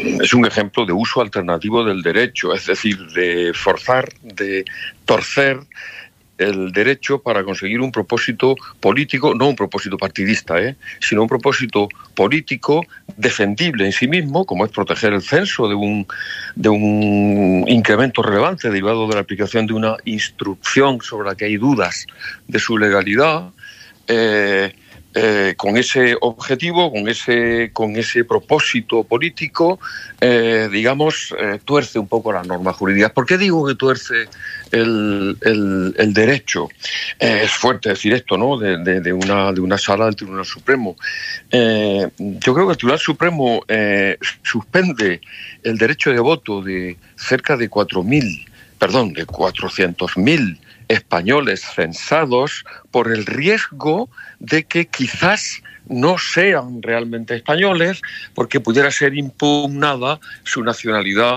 es un ejemplo de uso alternativo del derecho, es decir, de forzar, de torcer el derecho para conseguir un propósito político, no un propósito partidista, sino un propósito político defendible en sí mismo, como es proteger el censo de un incremento relevante derivado de la aplicación de una instrucción sobre la que hay dudas de su legalidad. Con ese objetivo, con ese propósito político, tuerce un poco las normas jurídicas. ¿Por qué digo que tuerce el derecho? Es fuerte decir esto, ¿no? De una sala del Tribunal Supremo. Yo creo que el Tribunal Supremo suspende el derecho de voto de cerca de 400.000 españoles censados por el riesgo de que quizás no sean realmente españoles, porque pudiera ser impugnada su nacionalidad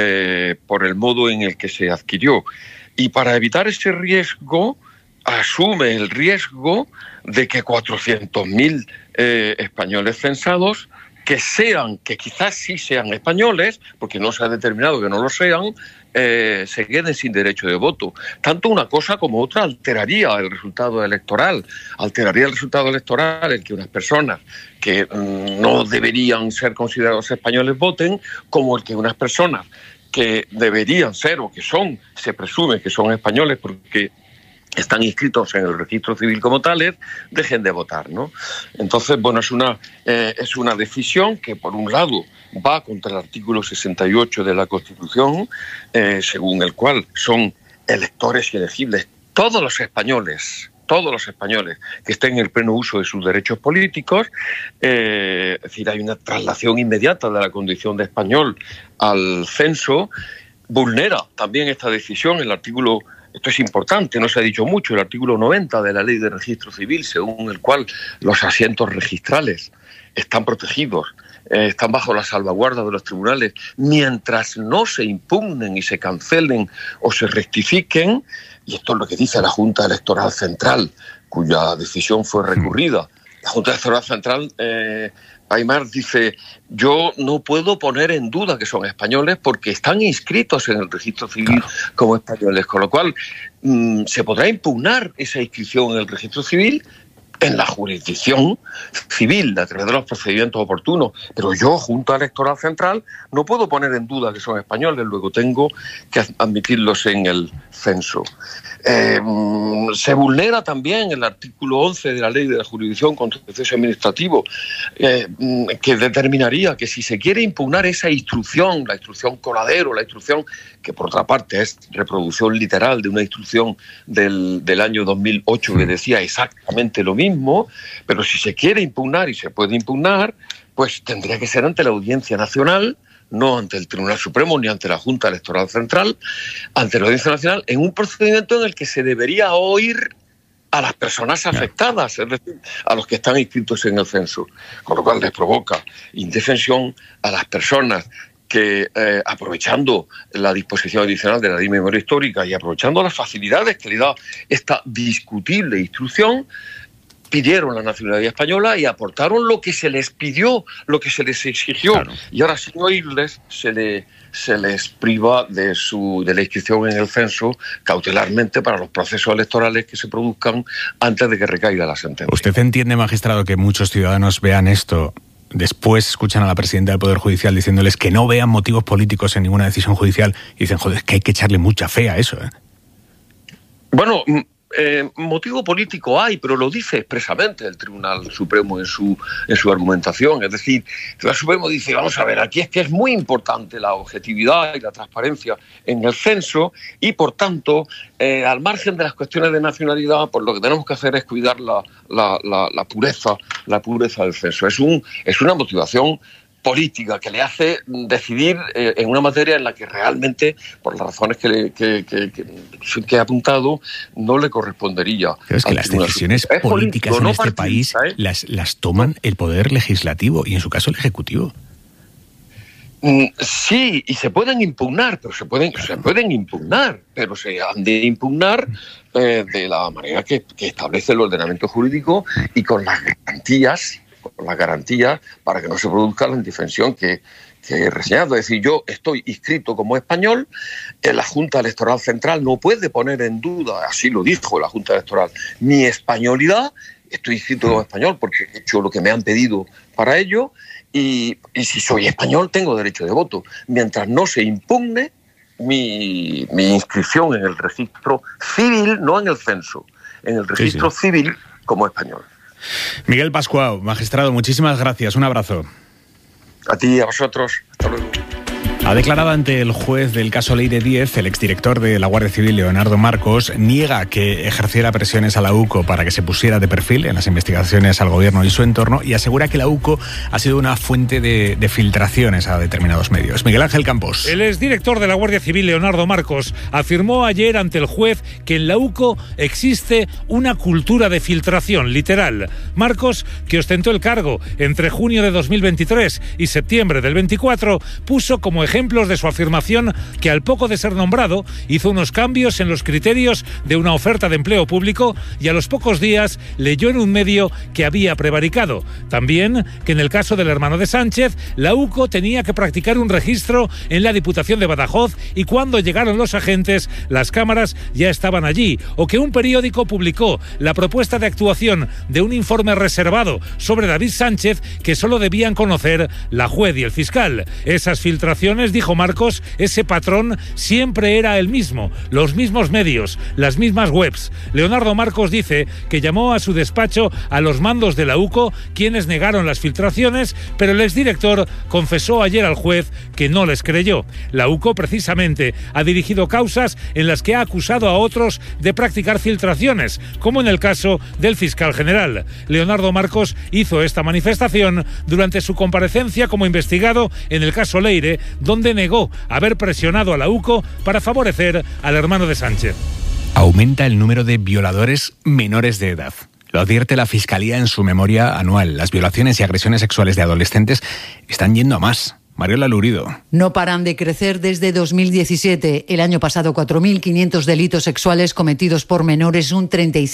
por el modo en el que se adquirió. Y para evitar ese riesgo, asume el riesgo de que 400.000 españoles censados que quizás sí sean españoles, porque no se ha determinado que no lo sean, se queden sin derecho de voto. Tanto una cosa como otra alteraría el resultado electoral. Alteraría el resultado electoral en que unas personas que no deberían ser considerados españoles voten, como el que unas personas que deberían ser o que son, se presume que son españoles porque están inscritos en el registro civil como tales, dejen de votar, ¿no? Entonces, bueno, es una decisión que, por un lado, va contra el artículo 68 de la Constitución, según el cual son electores y elegibles todos los españoles que estén en el pleno uso de sus derechos políticos. Es decir, hay una traslación inmediata de la condición de español al censo. Vulnera también esta decisión el artículo, esto es importante, no se ha dicho mucho, el artículo 90 de la Ley de Registro Civil, según el cual los asientos registrales están protegidos, están bajo la salvaguarda de los tribunales, mientras no se impugnen y se cancelen o se rectifiquen, y esto es lo que dice la Junta Electoral Central, cuya decisión fue recurrida. La Junta Electoral Central, Aymar, dice: yo no puedo poner en duda que son españoles porque están inscritos en el registro civil como españoles, con lo cual se podrá impugnar esa inscripción en el registro civil en la jurisdicción civil a través de los procedimientos oportunos, pero yo, Junta Electoral Central, no puedo poner en duda que son españoles, luego tengo que admitirlos en el censo. Se vulnera también el artículo 11 de la Ley de la Jurisdicción Contencioso Administrativo, que determinaría que si se quiere impugnar esa instrucción, la instrucción Coladero, la instrucción que por otra parte es reproducción literal de una instrucción del año 2008 que decía exactamente lo mismo, pero si se quiere impugnar y se puede impugnar, pues tendría que ser ante la Audiencia Nacional, no ante el Tribunal Supremo ni ante la Junta Electoral Central, ante la Audiencia Nacional, en un procedimiento en el que se debería oír a las personas afectadas, es decir, a los que están inscritos en el censo, con lo cual les provoca indefensión a las personas que, aprovechando la disposición adicional de la Ley de Memoria Histórica y aprovechando las facilidades que le da esta discutible instrucción, pidieron la nacionalidad española y aportaron lo que se les pidió, lo que se les exigió. Claro. Y ahora, sin oírles, se les priva de la inscripción en el censo cautelarmente para los procesos electorales que se produzcan antes de que recaiga la sentencia. ¿Usted entiende, magistrado, que muchos ciudadanos vean esto, después escuchan a la presidenta del Poder Judicial diciéndoles que no vean motivos políticos en ninguna decisión judicial y dicen, joder, es que hay que echarle mucha fe a eso, ¿eh? Bueno, motivo político hay, pero lo dice expresamente el Tribunal Supremo en su argumentación. Es decir, el Tribunal Supremo dice, vamos a ver, aquí es que es muy importante la objetividad y la transparencia en el censo y, por tanto, al margen de las cuestiones de nacionalidad, pues lo que tenemos que hacer es cuidar la pureza del censo. Es una motivación política que le hace decidir en una materia en la que realmente, por las razones que he apuntado, no le correspondería. Pero es que las decisiones políticas en este país las toman el Poder Legislativo y, en su caso, el Ejecutivo. Sí, y se pueden impugnar, pero se pueden impugnar, pero se han de impugnar de la manera que establece el ordenamiento jurídico y con las garantías con las garantías para que no se produzca la indefensión que he reseñado. Es decir, yo estoy inscrito como español, la Junta Electoral Central no puede poner en duda, así lo dijo la Junta Electoral, mi españolidad. Estoy inscrito como español porque he hecho lo que me han pedido para ello, y si soy español tengo derecho de voto, mientras no se impugne mi inscripción en el registro civil, no en el censo, en el registro civil como español. Miguel Pascual, magistrado, muchísimas gracias, un abrazo. A ti y a vosotros, hasta luego. Ha declarado ante el juez del caso Leire 10, el exdirector de la Guardia Civil, Leonardo Marcos, niega que ejerciera presiones a la UCO para que se pusiera de perfil en las investigaciones al gobierno y su entorno, y asegura que la UCO ha sido una fuente de filtraciones a determinados medios. Miguel Ángel Campos. El exdirector de la Guardia Civil, Leonardo Marcos, afirmó ayer ante el juez que en la UCO existe una cultura de filtración, literal. Marcos, que ostentó el cargo entre junio de 2023 y septiembre del 24, puso como ejemplos de su afirmación que al poco de ser nombrado hizo unos cambios en los criterios de una oferta de empleo público y a los pocos días leyó en un medio que había prevaricado. También que en el caso del hermano de Sánchez, la UCO tenía que practicar un registro en la Diputación de Badajoz y cuando llegaron los agentes, las cámaras ya estaban allí, o que un periódico publicó la propuesta de actuación de un informe reservado sobre David Sánchez que solo debían conocer la juez y el fiscal. Esas filtraciones, dijo Marcos, ese patrón siempre era el mismo, los mismos medios, las mismas webs. Leonardo Marcos dice que llamó a su despacho a los mandos de la UCO, quienes negaron las filtraciones, pero el exdirector confesó ayer al juez que no les creyó. La UCO precisamente ha dirigido causas en las que ha acusado a otros de practicar filtraciones, como en el caso del fiscal general. Leonardo Marcos hizo esta manifestación durante su comparecencia como investigado en el caso Leire, donde negó haber presionado a la UCO para favorecer al hermano de Sánchez. Aumenta el número de violadores menores de edad. Lo advierte la Fiscalía en su memoria anual. Las violaciones y agresiones sexuales de adolescentes están yendo a más. Mariola Lurido. No paran de crecer desde 2017. El año pasado, 4.500 delitos sexuales cometidos por menores, un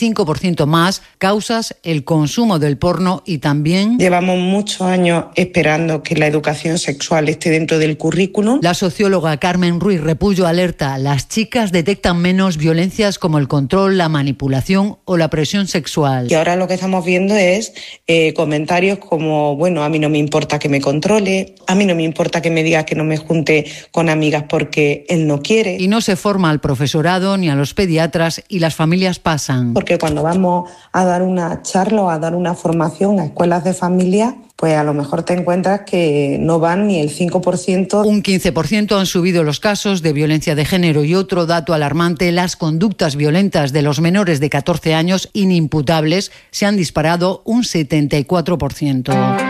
35% más. Causas, el consumo del porno y también... Llevamos muchos años esperando que la educación sexual esté dentro del currículum. La socióloga Carmen Ruiz Repullo alerta: las chicas detectan menos violencias como el control, la manipulación o la presión sexual. Y ahora lo que estamos viendo es comentarios como, bueno, a mí no me importa que me controle, a mí no me importa que me diga que no me junte con amigas porque él no quiere. Y no se forma al profesorado ni a los pediatras y las familias pasan. Porque cuando vamos a dar una charla o a dar una formación a escuelas de familia, pues a lo mejor te encuentras que no van ni el 5%. Un 15% han subido los casos de violencia de género y otro dato alarmante: las conductas violentas de los menores de 14 años inimputables se han disparado un 74%.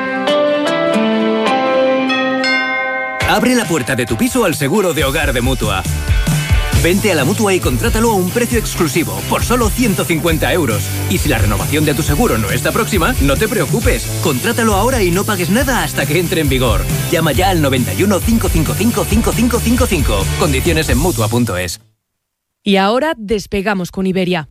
Abre la puerta de tu piso al seguro de hogar de Mutua. Vente a la Mutua y contrátalo a un precio exclusivo, por solo 150 €. Y si la renovación de tu seguro no está próxima, no te preocupes. Contrátalo ahora y no pagues nada hasta que entre en vigor. Llama ya al 91 555 5555. Condiciones en Mutua.es. Y ahora despegamos con Iberia.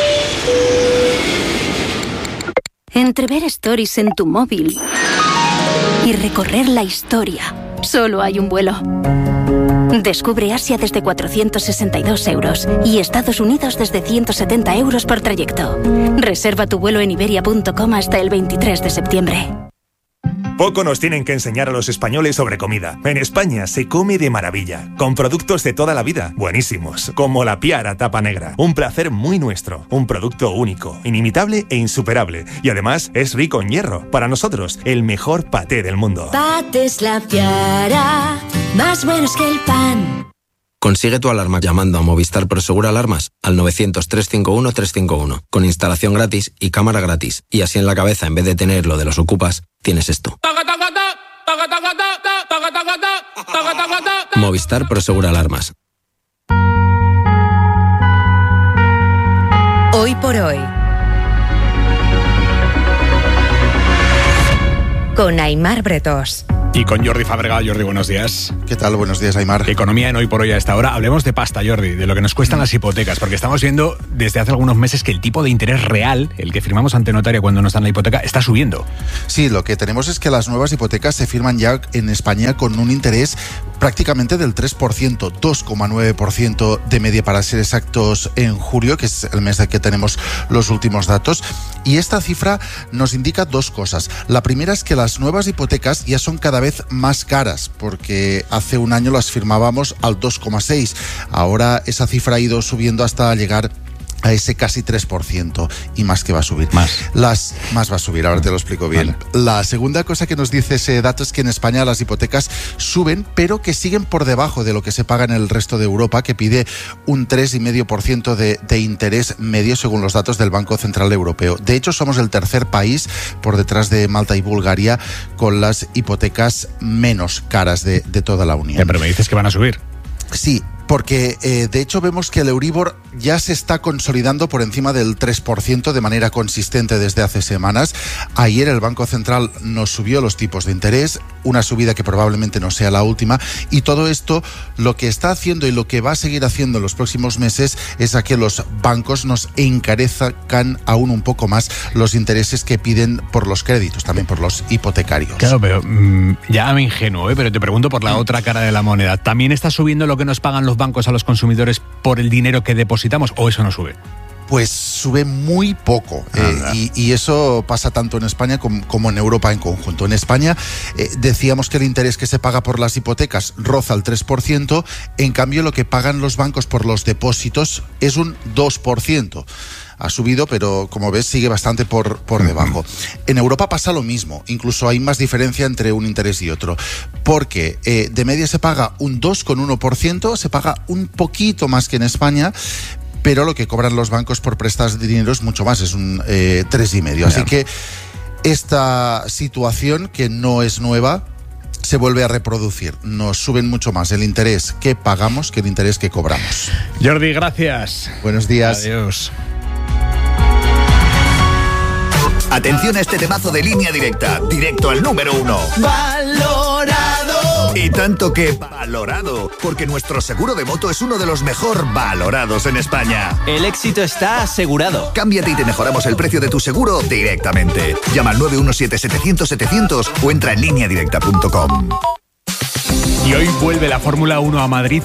Entre ver stories en tu móvil y recorrer la historia, solo hay un vuelo. Descubre Asia desde 462 € y Estados Unidos desde 170 € por trayecto. Reserva tu vuelo en iberia.com hasta el 23 de septiembre. Poco nos tienen que enseñar a los españoles sobre comida. En España se come de maravilla, con productos de toda la vida, buenísimos, como la Piara Tapa Negra. Un placer muy nuestro, un producto único, inimitable e insuperable. Y además es rico en hierro. Para nosotros, el mejor paté del mundo. Patés La Piara, más buenos que el pan. Consigue tu alarma llamando a Movistar Prosegur Alarmas al 900-351-351, con instalación gratis y cámara gratis. Y así en la cabeza, en vez de tener lo de los ocupas, tienes esto. Movistar Prosegur Alarmas. Hoy por hoy, con Aimar Bretos. Y con Jordi Fábrega. Jordi, buenos días. ¿Qué tal? Buenos días, Aimar. Economía en Hoy por Hoy a esta hora. Hablemos de pasta, Jordi, de lo que nos cuestan las hipotecas, porque estamos viendo desde hace algunos meses que el tipo de interés real, el que firmamos ante notario cuando nos dan la hipoteca, está subiendo. Sí, lo que tenemos es que las nuevas hipotecas se firman ya en España con un interés prácticamente del 3%, 2,9% de media para ser exactos en julio, que es el mes de que tenemos los últimos datos. Y esta cifra nos indica dos cosas. La primera es que las nuevas hipotecas ya son cada vez más caras, porque hace un año las firmábamos al 2,6%. Ahora esa cifra ha ido subiendo hasta llegar a ese casi 3%, y más que va a subir. Más va a subir, ahora te lo explico bien. Vale. La segunda cosa que nos dice ese dato es que en España las hipotecas suben, pero que siguen por debajo de lo que se paga en el resto de Europa, que pide un 3,5% de interés medio según los datos del Banco Central Europeo. De hecho, somos el tercer país, por detrás de Malta y Bulgaria, con las hipotecas menos caras de toda la Unión. Pero me dices que van a subir. Sí, porque de hecho vemos que el Euribor ya se está consolidando por encima del 3% de manera consistente desde hace semanas. Ayer el Banco Central nos subió los tipos de interés, una subida que probablemente no sea la última, y todo esto lo que está haciendo y lo que va a seguir haciendo en los próximos meses es a que los bancos nos encarezcan aún un poco más los intereses que piden por los créditos, también por los hipotecarios. Claro, pero ya me ingenuo, pero te pregunto por la otra cara de la moneda. ¿También está subiendo lo que nos pagan los bancos a los consumidores por el dinero que depositamos, o eso no sube? Pues sube muy poco, y eso pasa tanto en España como en Europa en conjunto. En España decíamos que el interés que se paga por las hipotecas roza el 3%, en cambio lo que pagan los bancos por los depósitos es un 2%. Ha subido, pero como ves sigue bastante por debajo. En Europa pasa lo mismo, incluso hay más diferencia entre un interés y otro, porque de media se paga un 2,1%, se paga un poquito más que en España, pero lo que cobran los bancos por prestar dinero es mucho más, es un 3,5%. Así que esta situación, que no es nueva, se vuelve a reproducir. Nos suben mucho más el interés que pagamos que el interés que cobramos. Jordi, gracias. Buenos días. Adiós. Atención a este temazo de Línea Directa, directo al número 1. ¡Valorado! Y tanto que valorado, porque nuestro seguro de moto es uno de los mejor valorados en España. El éxito está asegurado. Cámbiate y te mejoramos el precio de tu seguro directamente. Llama al 917-700-700 o entra en lineadirecta.com. Y hoy vuelve la Fórmula 1 a Madrid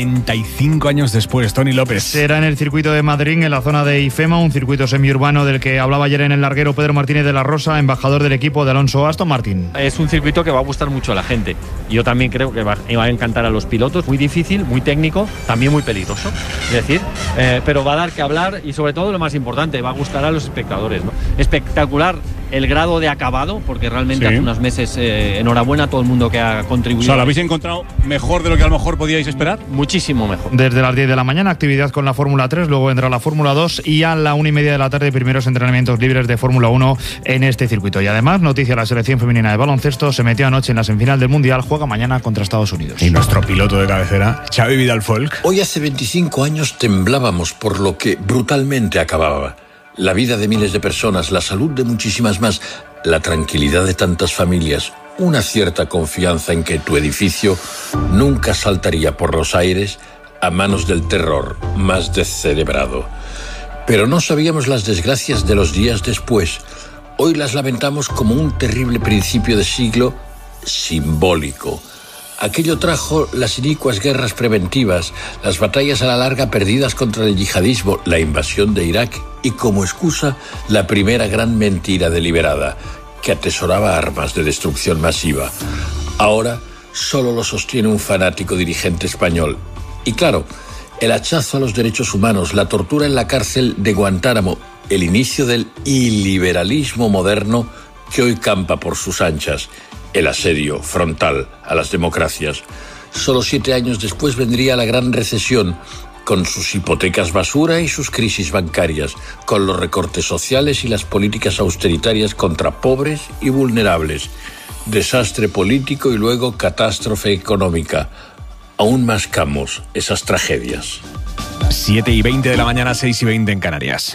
45 años después. Tony López. Será en el circuito de Madrid, en la zona de IFEMA, un circuito semiurbano del que hablaba ayer en el larguero Pedro Martínez de la Rosa, embajador del equipo de Alonso Aston Martin. Es un circuito que va a gustar mucho a la gente. Yo también creo que va a encantar a los pilotos. Muy difícil, muy técnico, también muy peligroso. Es decir, pero va a dar que hablar y sobre todo lo más importante, va a gustar a los espectadores, ¿no? Espectacular el grado de acabado, porque realmente hace unos meses, enhorabuena a todo el mundo que ha contribuido. O sea, ¿lo habéis encontrado mejor de lo que a lo mejor podíais esperar? Muchísimo mejor. Desde las 10 de la mañana, actividad con la Fórmula 3, luego entra la Fórmula 2 y a la 1:30 de la tarde, primeros entrenamientos libres de Fórmula 1 en este circuito. Y además, noticia, la selección femenina de baloncesto se metió anoche en la semifinal del Mundial, juega mañana contra Estados Unidos. Y nuestro piloto de cabecera, Xavi Vidal-Folk. Hoy hace 25 años temblábamos por lo que brutalmente acababa. La vida de miles de personas, la salud de muchísimas más, la tranquilidad de tantas familias, una cierta confianza en que tu edificio nunca saltaría por los aires a manos del terror más descerebrado. Pero no sabíamos las desgracias de los días después. Hoy las lamentamos como un terrible principio de siglo simbólico. Aquello trajo las inicuas guerras preventivas, las batallas a la larga perdidas contra el yihadismo, la invasión de Irak y, como excusa, la primera gran mentira deliberada, que atesoraba armas de destrucción masiva. Ahora solo lo sostiene un fanático dirigente español. Y claro, el hachazo a los derechos humanos, la tortura en la cárcel de Guantánamo, el inicio del iliberalismo moderno que hoy campa por sus anchas, el asedio frontal a las democracias. Solo 7 años después vendría la gran recesión, con sus hipotecas basura y sus crisis bancarias, con los recortes sociales y las políticas austeritarias contra pobres y vulnerables, desastre político y luego catástrofe económica. Aún mascamos esas tragedias. 7:20 de la mañana, 6:20 en Canarias.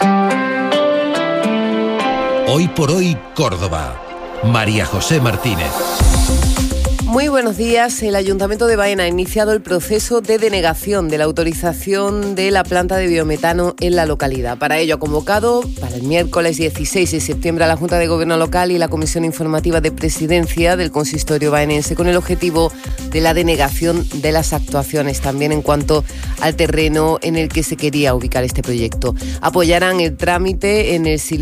Hoy por hoy, Córdoba. María José Martínez. Muy buenos días. El Ayuntamiento de Baena ha iniciado el proceso de denegación de la autorización de la planta de biometano en la localidad. Para ello ha convocado para el miércoles 16 de septiembre a la Junta de Gobierno Local y la Comisión Informativa de Presidencia del Consistorio baenense con el objetivo de la denegación de las actuaciones, también en cuanto al terreno en el que se quería ubicar este proyecto. Apoyarán el trámite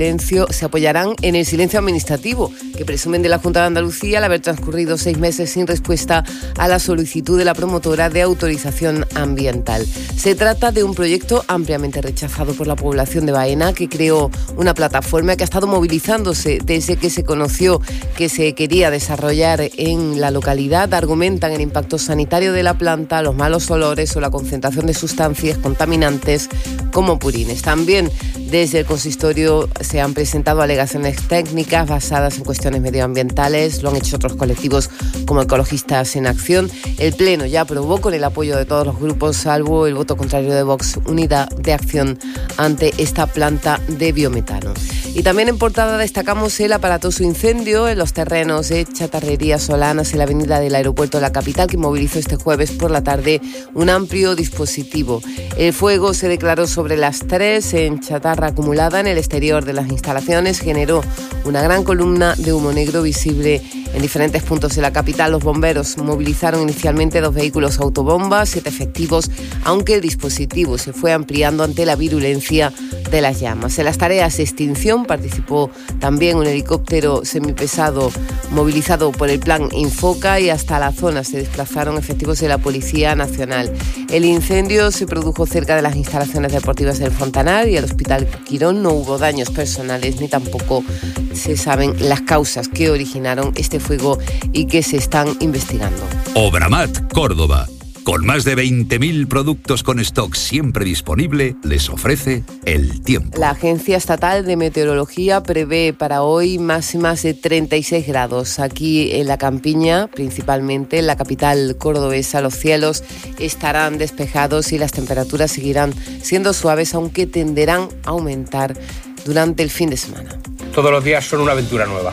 se apoyarán en el silencio administrativo que presumen de la Junta de Andalucía al haber transcurrido 6 meses sin respuesta a la solicitud de la promotora de autorización ambiental. Se trata de un proyecto ampliamente rechazado por la población de Baena, que creó una plataforma que ha estado movilizándose desde que se conoció que se quería desarrollar en la localidad. Argumentan el impacto sanitario de la planta, los malos olores o la concentración de sustancias contaminantes como purines. También desde el consistorio se han presentado alegaciones técnicas basadas en cuestiones medioambientales. Lo han hecho otros colectivos como Ecologistas en Acción. El Pleno ya aprobó con el apoyo de todos los grupos, salvo el voto contrario de Vox, Unidad de Acción ante esta planta de biometano. Y también en portada destacamos el aparatoso incendio en los terrenos de Chatarrería Solanas en la avenida del aeropuerto de la capital, que movilizó este jueves por la tarde un amplio dispositivo. El fuego se declaró sobre las 3 en chatarra acumulada en el exterior de las instalaciones. Generó una gran columna de humo negro visible en diferentes puntos de la capital. Los bomberos movilizaron inicialmente 2 vehículos autobombas, 7 efectivos, aunque el dispositivo se fue ampliando ante la virulencia de las llamas. En las tareas de extinción participó también un helicóptero semipesado movilizado por el Plan Infoca, y hasta la zona se desplazaron efectivos de la Policía Nacional. El incendio se produjo cerca de las instalaciones deportivas del Fontanar y el Hospital Quirón. No hubo daños personales ni tampoco se saben las causas que originaron este fuego y que se están investigando. Obramat Córdoba, con más de 20.000 productos con stock siempre disponible, les ofrece el tiempo. La Agencia Estatal de Meteorología prevé para hoy máximas de 36 grados. Aquí en la campiña, principalmente en la capital cordobesa, los cielos estarán despejados y las temperaturas seguirán siendo suaves, aunque tenderán a aumentar durante el fin de semana. Todos los días son una aventura nueva.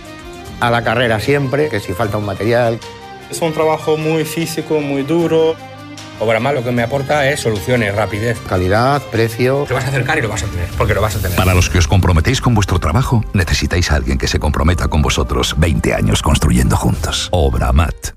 A la carrera siempre, que si falta un material. Es un trabajo muy físico, muy duro. Obramat lo que me aporta es soluciones, rapidez, calidad, precio. Te vas a acercar y lo vas a tener, porque lo vas a tener. Para los que os comprometéis con vuestro trabajo, necesitáis a alguien que se comprometa con vosotros. 20 años construyendo juntos. Obramat.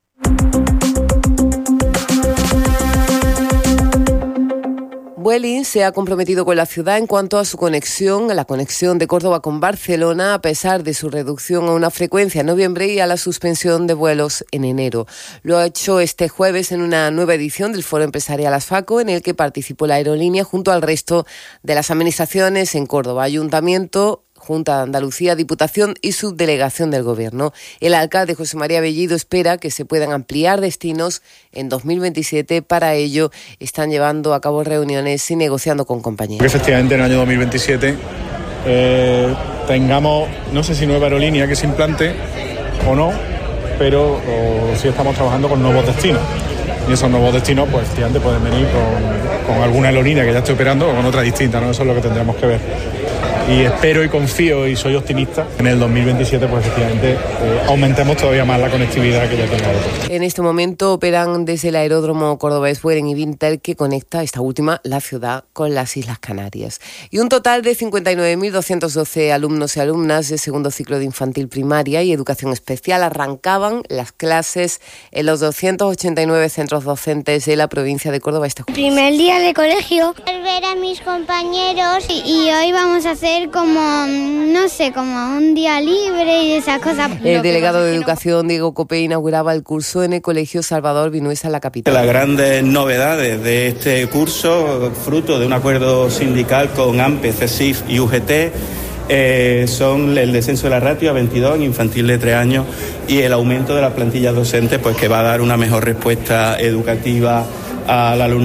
Vueling se ha comprometido con la ciudad en cuanto a su conexión, a la conexión de Córdoba con Barcelona, a pesar de su reducción a una frecuencia en noviembre y a la suspensión de vuelos en enero. Lo ha hecho este jueves en una nueva edición del Foro Empresarial Asfaco, en el que participó la aerolínea junto al resto de las administraciones en Córdoba, Ayuntamiento, Junta de Andalucía, Diputación y Subdelegación del Gobierno. El alcalde José María Bellido espera que se puedan ampliar destinos en 2027. Para ello están llevando a cabo reuniones y negociando con compañías. Efectivamente, en el año 2027 tengamos, no sé si nueva aerolínea que se implante o no, pero sí estamos trabajando con nuevos destinos. Y esos nuevos destinos, pues efectivamente pueden venir con alguna aerolínea que ya esté operando o con otra distinta, ¿no? Eso es lo que tendremos que ver. Y espero y confío y soy optimista en el 2027, pues efectivamente aumentemos todavía más la conectividad que ya tenemos. En este momento operan desde el aeródromo cordobés Vueling y Vinter, que conecta esta última la ciudad con las Islas Canarias. Y un total de 59.212 alumnos y alumnas de segundo ciclo de infantil primaria y educación especial arrancaban las clases en los 289 centros docentes de la provincia de Córdoba. Primer día de colegio, ver a mis compañeros y hoy vamos a hacer como, no sé, como un día libre y esas cosas. El delegado de Educación, Diego Copé, inauguraba el curso en el Colegio Salvador Vinuesa, la capital. Las grandes novedades de este curso, fruto de un acuerdo sindical con AMPE, CESIF y UGT, son el descenso de la ratio a 22 en infantil de 3 años y el aumento de las plantillas docentes, pues que va a dar una mejor respuesta educativa al alumnado.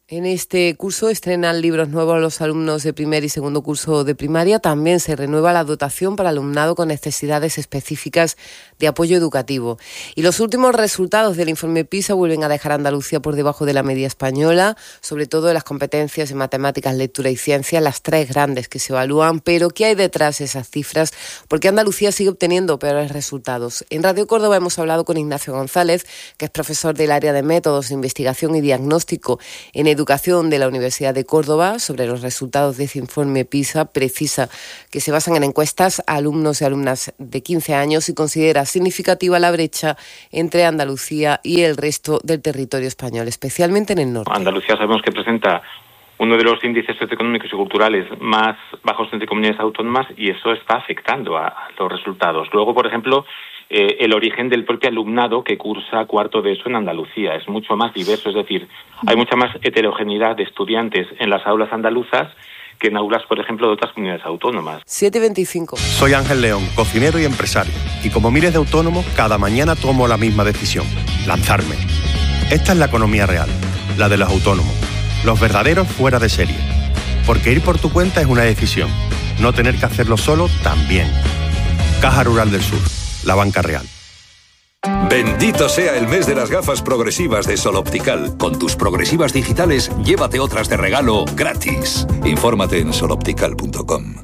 En este curso estrenan libros nuevos los alumnos de primer y segundo curso de primaria. También se renueva la dotación para alumnado con necesidades específicas de apoyo educativo. Y los últimos resultados del informe PISA vuelven a dejar a Andalucía por debajo de la media española, sobre todo en las competencias en matemáticas, lectura y ciencia, las tres grandes que se evalúan. Pero ¿qué hay detrás de esas cifras? Porque Andalucía sigue obteniendo peores resultados. En Radio Córdoba hemos hablado con Ignacio González, que es profesor del área de métodos de investigación y diagnóstico en Educación de la Universidad de Córdoba, sobre los resultados de ese informe PISA. Precisa que se basan en encuestas a alumnos y alumnas de 15 años y considera significativa la brecha entre Andalucía y el resto del territorio español, especialmente en el norte. Andalucía sabemos que presenta uno de los índices socioeconómicos y culturales más bajos entre comunidades autónomas y eso está afectando a los resultados. Luego, por ejemplo, el origen del propio alumnado que cursa cuarto de ESO en Andalucía es mucho más diverso, es decir, hay mucha más heterogeneidad de estudiantes en las aulas andaluzas que en aulas, por ejemplo, de otras comunidades autónomas. 7:25. Soy Ángel León, cocinero y empresario, y como miles de autónomos, cada mañana tomo la misma decisión: lanzarme. Esta es la economía real, la de los autónomos, los verdaderos fuera de serie. Porque ir por tu cuenta es una decisión, no tener que hacerlo solo también. Caja Rural del Sur, la banca real. Bendito sea el mes de las gafas progresivas de Sol Optical. Con tus progresivas digitales, llévate otras de regalo gratis. Infórmate en soloptical.com.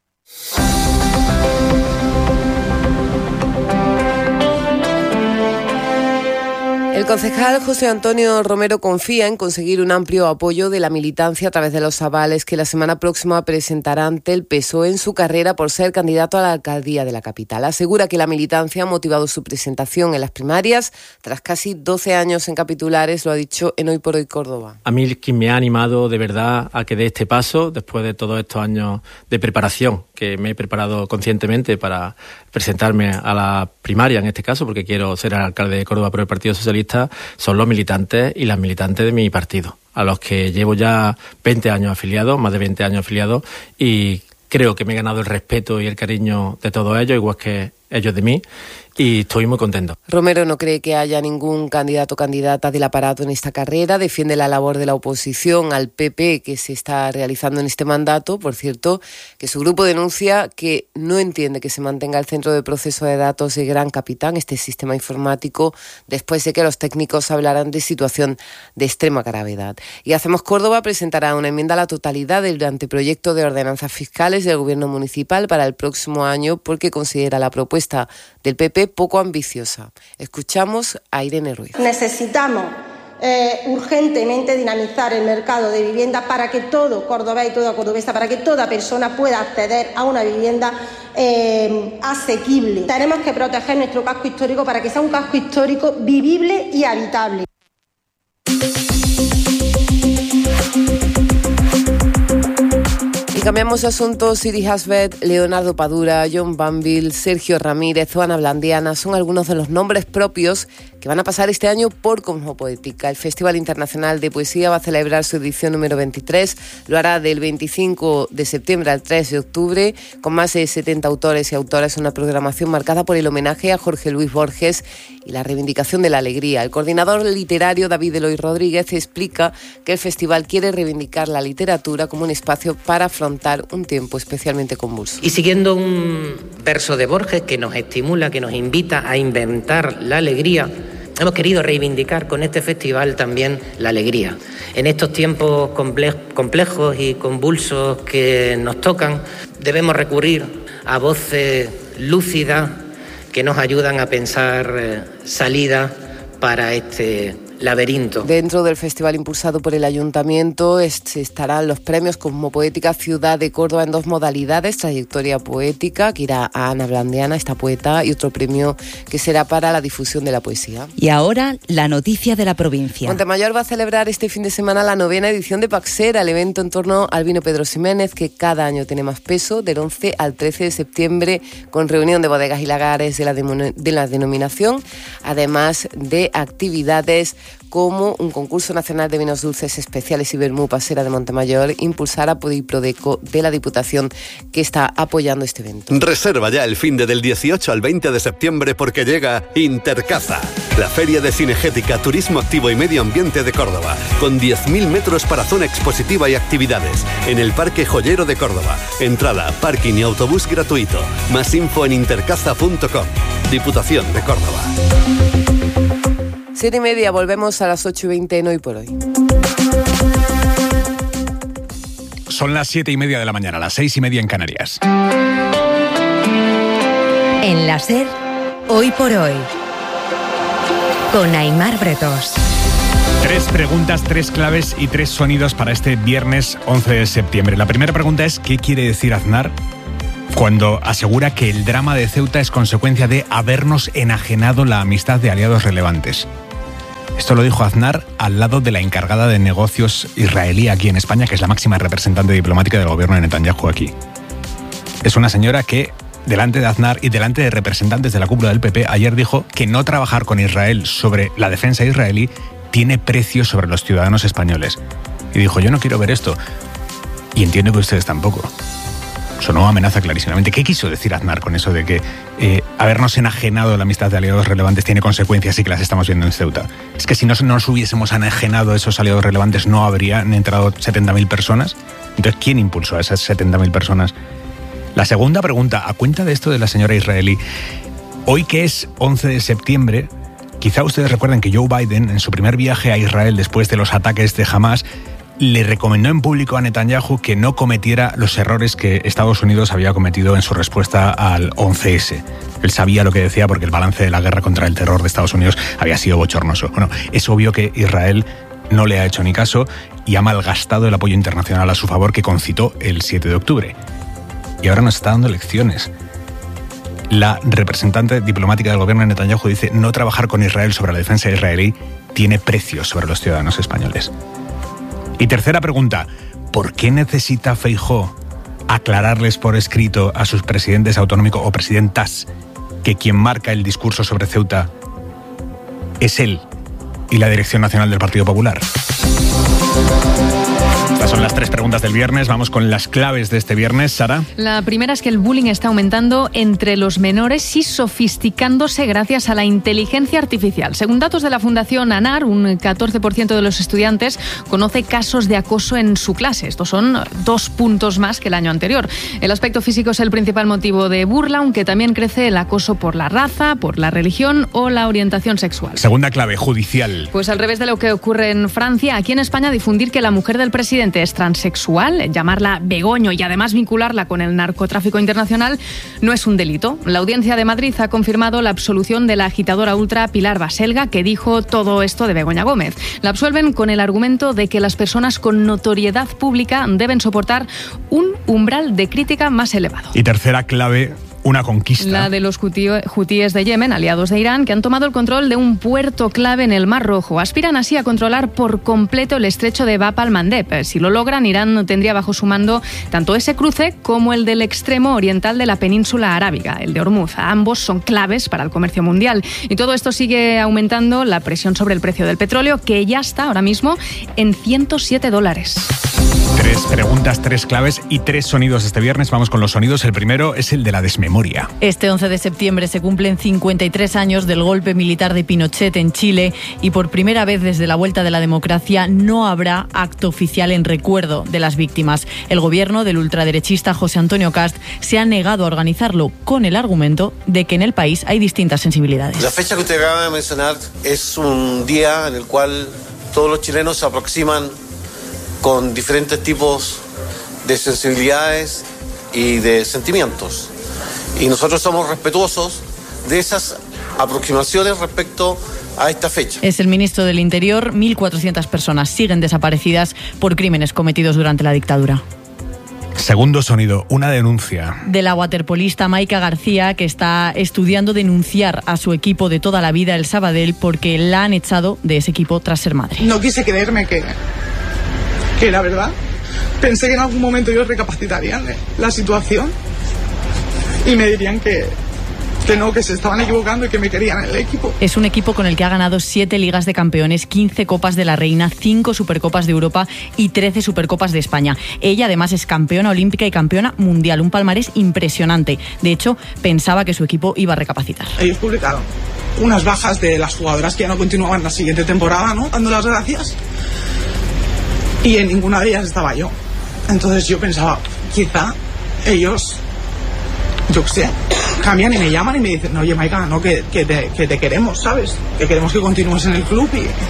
El concejal José Antonio Romero confía en conseguir un amplio apoyo de la militancia a través de los avales que la semana próxima presentará ante el PSOE en su carrera por ser candidato a la alcaldía de la capital. Asegura que la militancia ha motivado su presentación en las primarias tras casi 12 años en capitulares, lo ha dicho en Hoy por Hoy Córdoba. A mí quien me ha animado de verdad a que dé este paso, después de todos estos años de preparación, que me he preparado conscientemente para presentarme a la primaria en este caso, porque quiero ser el alcalde de Córdoba por el Partido Socialista, son los militantes y las militantes de mi partido, a los que llevo ya 20 años afiliados, más de 20 años afiliados, y creo que me he ganado el respeto y el cariño de todos ellos, igual que ellos de mí, y estoy muy contento. Romero no cree que haya ningún candidato o candidata del aparato en esta carrera, defiende la labor de la oposición al PP que se está realizando en este mandato. Por cierto, que su grupo denuncia que no entiende que se mantenga el centro de proceso de datos de Gran Capitán, este sistema informático, después de que los técnicos hablaran de situación de extrema gravedad. Y Hacemos Córdoba presentará una enmienda a la totalidad del anteproyecto de ordenanzas fiscales del Gobierno municipal para el próximo año porque considera la propuesta del PP poco ambiciosa. Escuchamos a Irene Ruiz. Necesitamos urgentemente dinamizar el mercado de vivienda para que todo cordobés y toda cordobesa, para que toda persona pueda acceder a una vivienda asequible. Tenemos que proteger nuestro casco histórico para que sea un casco histórico vivible y habitable. Cambiamos de asunto. Siri Hasbet, Leonardo Padura, John Banville, Sergio Ramírez o Ana Blandiana son algunos de los nombres propios que van a pasar este año por Cosmopoética. El Festival Internacional de Poesía va a celebrar su edición número 23. Lo hará del 25 de septiembre al 3 de octubre, con más de 70 autores y autoras, una programación marcada por el homenaje a Jorge Luis Borges y la reivindicación de la alegría. El coordinador literario David Eloy Rodríguez explica que el festival quiere reivindicar la literatura como un espacio para afrontar un tiempo especialmente convulso. Y siguiendo un verso de Borges que nos estimula, que nos invita a inventar la alegría, hemos querido reivindicar con este festival también la alegría. En estos tiempos complejos y convulsos que nos tocan, debemos recurrir a voces lúcidas que nos ayudan a pensar salidas para este laberinto. Dentro del festival impulsado por el Ayuntamiento estarán los premios Cosmopoética Ciudad de Córdoba en dos modalidades: trayectoria poética, que irá a Ana Blandiana, esta poeta, y otro premio que será para la difusión de la poesía. Y ahora, la noticia de la provincia. Montemayor va a celebrar este fin de semana la 9ª edición de Paxera, el evento en torno al vino Pedro Ximénez, que cada año tiene más peso, del 11 al 13 de septiembre, con reunión de bodegas y lagares de la denominación, además de actividades como un concurso nacional de vinos dulces especiales y vermú pasera de Montemayor, impulsada por Prodeco de la Diputación, que está apoyando este evento. Reserva ya el fin de del 18 al 20 de septiembre porque llega Intercaza, la feria de cinegética, turismo activo y medio ambiente de Córdoba, con 10.000 metros para zona expositiva y actividades, en el Parque Joyero de Córdoba. Entrada, parking y autobús gratuito. Más info en intercaza.com. Diputación de Córdoba. 7:30, volvemos a las 8:20 en Hoy por Hoy. Son las 7:30 de la mañana, las 6:30 en Canarias. En la SER, Hoy por Hoy, con Aimar Bretos. 3 preguntas, 3 claves y 3 sonidos para este viernes 11 de septiembre. La primera pregunta es: ¿qué quiere decir Aznar cuando asegura que el drama de Ceuta es consecuencia de habernos enajenado la amistad de aliados relevantes? Esto lo dijo Aznar al lado de la encargada de negocios israelí aquí en España, que es la máxima representante diplomática del gobierno de Netanyahu aquí. Es una señora que, delante de Aznar y delante de representantes de la cúpula del PP, ayer dijo que no trabajar con Israel sobre la defensa israelí tiene precio sobre los ciudadanos españoles. Y dijo: yo no quiero ver esto. Y entiendo que ustedes tampoco. Sonó amenaza clarísimamente. ¿Qué quiso decir Aznar con eso de que habernos enajenado la amistad de aliados relevantes tiene consecuencias y que las estamos viendo en Ceuta? Es que si no nos hubiésemos enajenado esos aliados relevantes no habrían entrado 70.000 personas. Entonces, ¿quién impulsó a esas 70.000 personas? La segunda pregunta, a cuenta de esto de la señora israelí, hoy que es 11 de septiembre, quizá ustedes recuerden que Joe Biden, en su primer viaje a Israel después de los ataques de Hamas, le recomendó en público a Netanyahu que no cometiera los errores que Estados Unidos había cometido en su respuesta al 11S. Él sabía lo que decía porque el balance de la guerra contra el terror de Estados Unidos había sido bochornoso. Bueno, es obvio que Israel no le ha hecho ni caso y ha malgastado el apoyo internacional a su favor que concitó el 7 de octubre. Y ahora nos está dando lecciones. La representante diplomática del gobierno de Netanyahu dice: no trabajar con Israel sobre la defensa israelí tiene precio sobre los ciudadanos españoles. Y tercera pregunta, ¿por qué necesita Feijóo aclararles por escrito a sus presidentes autonómicos o presidentas que quien marca el discurso sobre Ceuta es él y la Dirección Nacional del Partido Popular? Estas son las 3 preguntas del viernes. Vamos con las claves de este viernes, Sara. La primera es que el bullying está aumentando entre los menores y sofisticándose gracias a la inteligencia artificial. Según datos de la Fundación ANAR, un 14% de los estudiantes conoce casos de acoso en su clase. Estos son 2 puntos más que el año anterior. El aspecto físico es el principal motivo de burla, aunque también crece el acoso por la raza, por la religión o la orientación sexual. Segunda clave, judicial. Pues al revés de lo que ocurre en Francia, aquí en España difundir que la mujer del presidente es transexual, llamarla Begoño y además vincularla con el narcotráfico internacional no es un delito. La Audiencia de Madrid ha confirmado la absolución de la agitadora ultra Pilar Baselga, que dijo todo esto de Begoña Gómez. La absuelven con el argumento de que las personas con notoriedad pública deben soportar un umbral de crítica más elevado. Y tercera clave, una conquista. La de los hutíes de Yemen, aliados de Irán, que han tomado el control de un puerto clave en el Mar Rojo. Aspiran así a controlar por completo el estrecho de Bab al-Mandeb. Si lo logran, Irán tendría bajo su mando tanto ese cruce como el del extremo oriental de la península arábiga, el de Hormuz. Ambos son claves para el comercio mundial. Y todo esto sigue aumentando la presión sobre el precio del petróleo, que ya está ahora mismo en $107. 3 preguntas, 3 claves y 3 sonidos este viernes. Vamos con los sonidos. El primero es el de la desmemoria. Este 11 de septiembre se cumplen 53 años del golpe militar de Pinochet en Chile y por primera vez desde la vuelta de la democracia no habrá acto oficial en recuerdo de las víctimas. El gobierno del ultraderechista José Antonio Cast se ha negado a organizarlo con el argumento de que en el país hay distintas sensibilidades. La fecha que usted acaba de mencionar es un día en el cual todos los chilenos se aproximan con diferentes tipos de sensibilidades y de sentimientos. Y nosotros somos respetuosos de esas aproximaciones respecto a esta fecha. Es el ministro del Interior. 1.400 personas siguen desaparecidas por crímenes cometidos durante la dictadura. Segundo sonido, una denuncia. De la waterpolista Maika García, que está estudiando denunciar a su equipo de toda la vida, el Sabadell, porque la han echado de ese equipo tras ser madre. No quise creerme que la verdad, pensé que en algún momento ellos recapacitarían la situación y me dirían que que no, que se estaban equivocando y que me querían en el equipo. Es un equipo con el que ha ganado 7 Ligas de Campeones, 15 Copas de la Reina, 5 Supercopas de Europa y 13 Supercopas de España. Ella además es campeona olímpica y campeona mundial, un palmarés impresionante. De hecho, pensaba que su equipo iba a recapacitar. Ellos publicaron unas bajas de las jugadoras que ya no continuaban la siguiente temporada, ¿no? Dando las gracias. Y en ninguna de ellas estaba yo. Entonces yo pensaba, quizá ellos, yo qué sé, cambian y me llaman y me dicen, oye Maika, no, que te queremos, ¿sabes? Que queremos que continúes en el club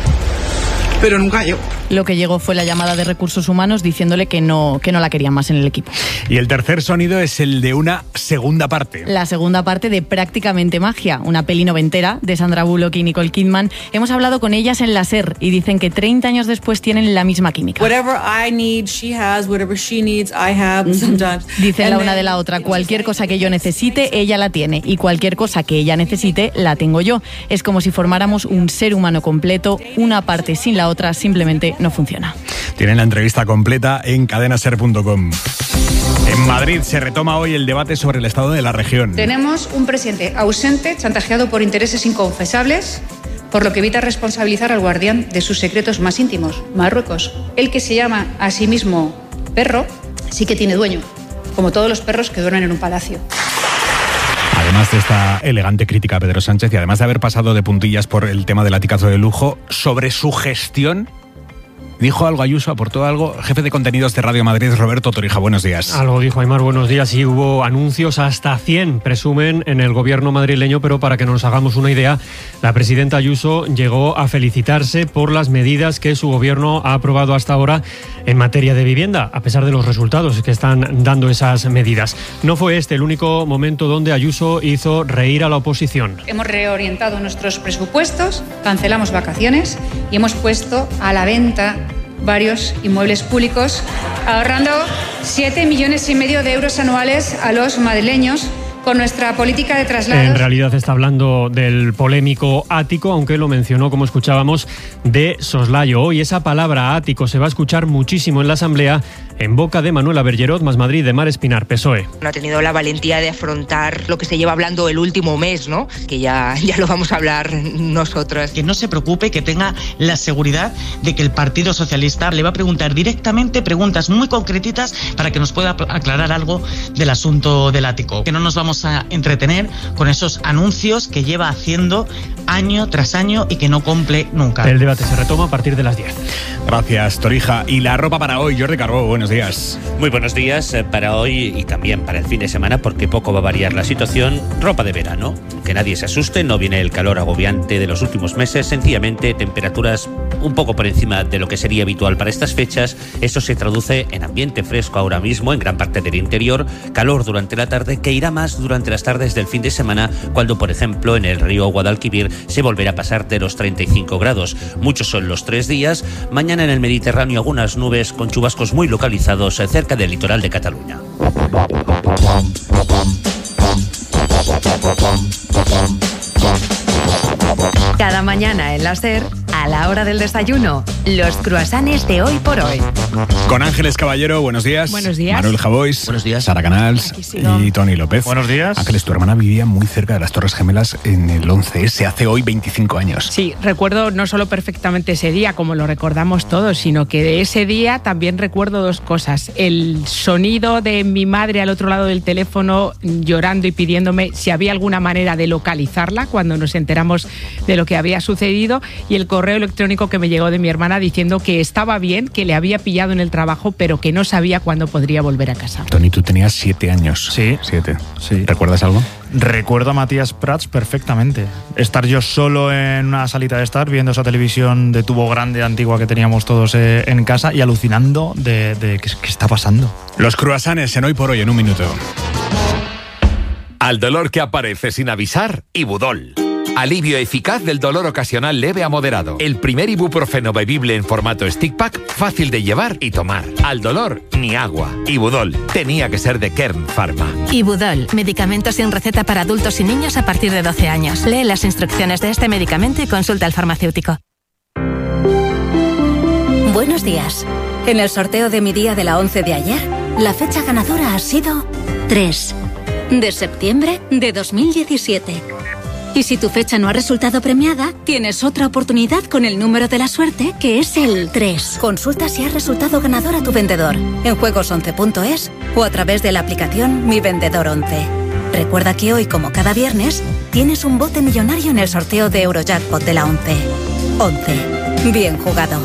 pero nunca llegó. Lo que llegó fue la llamada de Recursos Humanos diciéndole que no la querían más en el equipo. Y el tercer sonido es el de una segunda parte. La segunda parte de Prácticamente Magia, una peli noventera de Sandra Bullock y Nicole Kidman. Hemos hablado con ellas en la SER y dicen que 30 años después tienen la misma química. Whatever I need, she has. Whatever she needs, I have. Sometimes. Dicen la una de la otra, cualquier cosa que yo necesite, ella la tiene. Y cualquier cosa que ella necesite, la tengo yo. Es como si formáramos un ser humano completo, una parte sin la otra simplemente no funciona. Tienen la entrevista completa en cadenaser.com. En Madrid se retoma hoy el debate sobre el estado de la región. Tenemos un presidente ausente, chantajeado por intereses inconfesables, por lo que evita responsabilizar al guardián de sus secretos más íntimos, Marruecos. El que se llama a sí mismo perro, sí que tiene dueño, como todos los perros que duermen en un palacio. Además de esta elegante crítica a Pedro Sánchez y además de haber pasado de puntillas por el tema del latigazo de lujo, sobre su gestión, dijo algo Ayuso, aportó algo. Jefe de contenidos de Radio Madrid, Roberto Torija, buenos días. Algo dijo Aymar, buenos días. Sí, hubo anuncios, hasta 100 presumen en el gobierno madrileño, pero para que nos hagamos una idea, la presidenta Ayuso llegó a felicitarse por las medidas que su gobierno ha aprobado hasta ahora en materia de vivienda, a pesar de los resultados que están dando esas medidas. No fue este el único momento donde Ayuso hizo reír a la oposición. Hemos reorientado nuestros presupuestos, cancelamos vacaciones y hemos puesto a la venta varios inmuebles públicos, ahorrando 7,5 millones de euros anuales a los madrileños con nuestra política de traslados. En realidad está hablando del polémico ático, aunque lo mencionó, como escuchábamos, de soslayo. Hoy esa palabra ático se va a escuchar muchísimo en la Asamblea, en boca de Manuela Bergerot, Más Madrid, de Mar Espinar, PSOE. No ha tenido la valentía de afrontar lo que se lleva hablando el último mes, ¿no? Que ya lo vamos a hablar nosotros. Que no se preocupe, que tenga la seguridad de que el Partido Socialista le va a preguntar directamente preguntas muy concretitas para que nos pueda aclarar algo del asunto del ático. Que no nos vamos a entretener con esos anuncios que lleva haciendo año tras año y que no cumple nunca. El debate se retoma a partir de las 10. Gracias, Torija. Y la ropa para hoy, Jordi Carbó, buenos días. Muy buenos días para hoy y también para el fin de semana, porque poco va a variar la situación. Ropa de verano. Que nadie se asuste, no viene el calor agobiante de los últimos meses, sencillamente temperaturas un poco por encima de lo que sería habitual para estas fechas. Eso se traduce en ambiente fresco ahora mismo en gran parte del interior, calor durante la tarde, que irá más durante las tardes del fin de semana, cuando, por ejemplo, en el río Guadalquivir se volverá a pasar de los 35 grados. Muchos son los 3 días. Mañana en el Mediterráneo algunas nubes con chubascos muy localizados cerca del litoral de Cataluña. Cada mañana en la SER, a la hora del desayuno, los cruasanes de Hoy por Hoy. Con Ángeles Caballero, buenos días. Buenos días. Manuel Javois. Buenos días. Sara Canals y Tony López. Buenos días. Ángeles, tu hermana vivía muy cerca de las Torres Gemelas en el 11S, hace hoy 25 años. Sí, recuerdo no solo perfectamente ese día, como lo recordamos todos, sino que de ese día también recuerdo dos cosas. El sonido de mi madre al otro lado del teléfono llorando y pidiéndome si había alguna manera de localizarla cuando nos enteramos de lo que había sucedido, y el correo electrónico que me llegó de mi hermana diciendo que estaba bien, que le había pillado en el trabajo, pero que no sabía cuándo podría volver a casa. Tony, tú tenías 7 años. Sí. 7. Sí. ¿Recuerdas algo? Recuerdo a Matías Prats perfectamente. Estar yo solo en una salita de estar, viendo esa televisión de tubo grande antigua que teníamos todos en casa y alucinando de qué está pasando. Los cruasanes en Hoy por Hoy en un minuto. Al dolor que aparece sin avisar, Ibudol. Alivio eficaz del dolor ocasional leve a moderado. El primer ibuprofeno bebible en formato stick pack, fácil de llevar y tomar. Al dolor, ni agua. Ibudol. Tenía que ser de Kern Pharma. Ibudol, medicamento sin receta para adultos y niños a partir de 12 años. Lee las instrucciones de este medicamento y consulta al farmacéutico. Buenos días. En el sorteo de mi día de la 11 de ayer, la fecha ganadora ha sido 3. de septiembre de 2017. Y si tu fecha no ha resultado premiada, tienes otra oportunidad con el número de la suerte, que es el 3. Consulta si has resultado ganador a tu vendedor en juegos11.es o a través de la aplicación Mi Vendedor 11. Recuerda que hoy, como cada viernes, tienes un bote millonario en el sorteo de Eurojackpot de la 11. 11. Bien jugado.